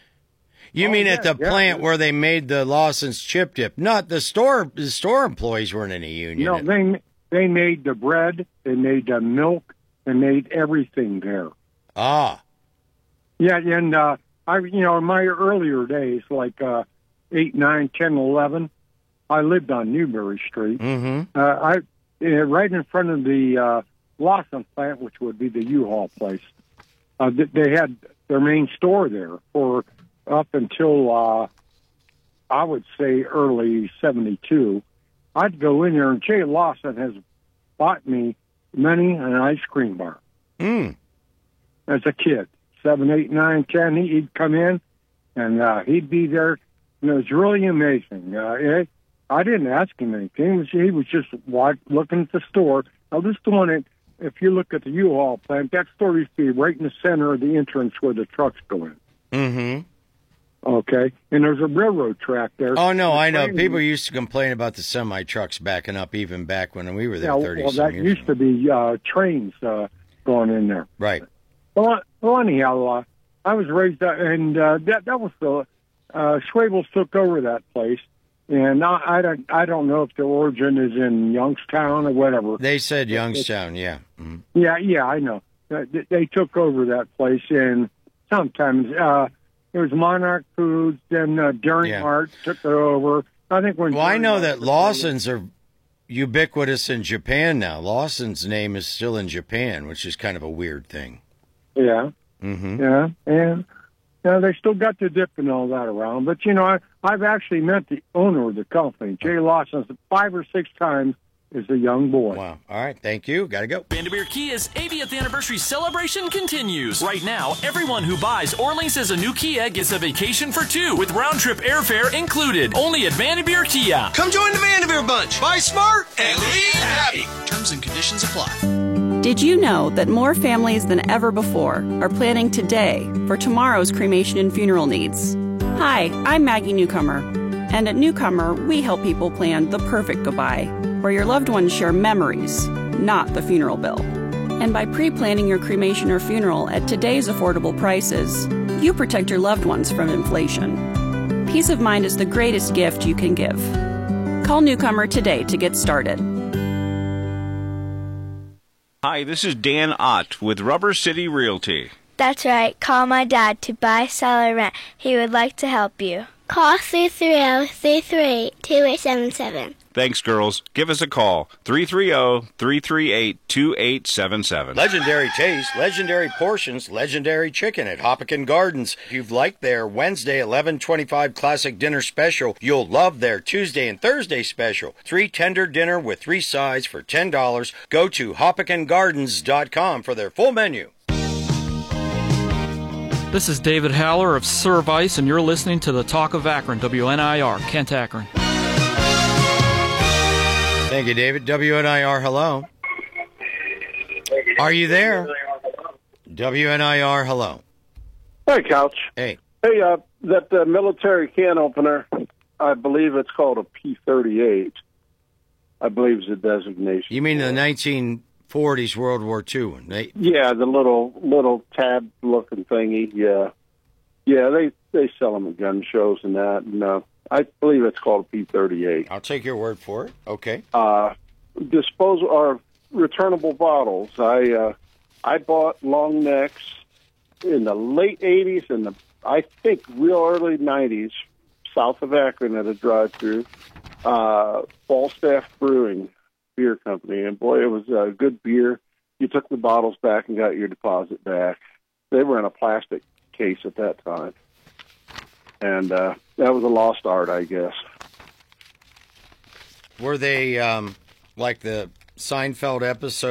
Speaker 2: You
Speaker 3: Oh,
Speaker 2: mean
Speaker 3: yeah,
Speaker 2: at the
Speaker 3: yeah.
Speaker 2: plant where they made the Lawson's chip dip? Not the store. The store employees weren't in a union.
Speaker 3: No, they they made the bread, they made the milk, they made everything there.
Speaker 2: Ah.
Speaker 3: Yeah, and uh, I, you know, in my earlier days, like uh, eight, nine, ten, eleven, I lived on Newberry Street.
Speaker 2: Mm-hmm.
Speaker 3: Uh, I uh, right in front of the uh, Lawson plant, which would be the U-Haul place. Uh, th- they had their main store there for up until uh, I would say early seventy-two. I'd go in there, and Jay Lawson has bought me many an ice cream bar.
Speaker 2: Mm.
Speaker 3: As a kid. Seven, eight, nine, ten, he- he'd come in, and uh, he'd be there. And it was really amazing. Uh, it, I didn't ask him anything. He was, he was just watch, looking at the store. Now, this is the one that, if you look at the U-Haul plant, that store used to be right in the center of the entrance where the trucks go in.
Speaker 2: Mm-hmm.
Speaker 3: Okay? And there's a railroad track there.
Speaker 2: Oh, no, I know.
Speaker 3: train-
Speaker 2: People used to complain about the semi-trucks backing up even back when we were there
Speaker 3: Yeah,
Speaker 2: thirty
Speaker 3: well,
Speaker 2: some
Speaker 3: that
Speaker 2: years
Speaker 3: used
Speaker 2: ago.
Speaker 3: to be uh, trains uh, going in there.
Speaker 2: Right.
Speaker 3: Well, well anyhow, uh, I was raised up, and uh, that that was the uh, Schwabels took over that place, and I, I don't I don't know if the origin is in Youngstown or whatever.
Speaker 2: They said Youngstown, yeah. Mhm.
Speaker 3: Yeah, yeah, I know. Uh, They, they took over that place, and sometimes uh, it was Monarch Foods, then uh, Dairy
Speaker 2: Yeah.
Speaker 3: Mart took it over. I think when
Speaker 2: Well, I
Speaker 3: Dairy
Speaker 2: know
Speaker 3: Mart
Speaker 2: that
Speaker 3: was-
Speaker 2: Lawson's are ubiquitous in Japan now. Lawson's name is still in Japan, which is kind of a weird thing.
Speaker 3: Yeah.
Speaker 2: Mm-hmm.
Speaker 3: Yeah, and you know, they still got the dip and all that around. But, you know, I, I've actually met the owner of the company, Jay Lawson, five or six times as a young boy.
Speaker 2: Wow. All right. Thank you. Got to go.
Speaker 4: Vandermeer Kia's eightieth anniversary celebration continues. Right now, everyone who buys or leases a new Kia gets a vacation for two with round-trip airfare included. Only at Vandermeer Kia.
Speaker 5: Come join the Vandermeer Bunch. Buy smart and leave happy. Terms and conditions apply.
Speaker 9: Did you know that more families than ever before are planning today for tomorrow's cremation and funeral needs? Hi, I'm Maggie Newcomer, and at Newcomer, we help people plan the perfect goodbye, where your loved ones share memories, not the funeral bill. And by pre-planning your cremation or funeral at today's affordable prices, you protect your loved ones from inflation. Peace of mind is the greatest gift you can give. Call Newcomer today to get started.
Speaker 11: Hi, this is Dan Ott with Rubber City Realty.
Speaker 26: That's right. Call my dad to buy, sell, or rent. He would like to help you. Call three three zero, three three eight, two eight seven seven.
Speaker 11: Thanks, girls. Give us a call, three three zero, three three eight, two eight seven seven.
Speaker 2: Legendary taste, legendary portions, legendary chicken at Hoppican Gardens. If you've liked their Wednesday eleven twenty-five classic dinner special, you'll love their Tuesday and Thursday special. Three tender dinner with three sides for ten dollars. Go to hoppican gardens dot com for their full menu.
Speaker 1: This is David Haller of Service, and you're listening to the Talk of Akron, W N I R, Kent Akron.
Speaker 2: Thank you, David. W N I R, hello. Are you there? W N I R, hello.
Speaker 6: Hey, Couch.
Speaker 2: Hey.
Speaker 6: Hey, uh, that uh, military can opener, I believe it's called a P thirty-eight. I believe is the designation.
Speaker 2: You mean the nineteen forties World War Two one? They...
Speaker 6: Yeah, the little little tab-looking thingy. Yeah, yeah. They they sell them at gun shows and that. And uh, I believe it's called a P thirty-eight.
Speaker 2: I'll take your word for it. Okay.
Speaker 6: Uh, disposal or returnable bottles. I uh, I bought long necks in the late eighties and the I think real early nineties, south of Akron at a drive-through. Uh, Falstaff Brewing Beer Company, and boy, it was a good beer. You took the bottles back and got your deposit back. They were in a plastic case at that time, and uh, that was a lost art, I guess.
Speaker 2: Were they um, like the Seinfeld episode?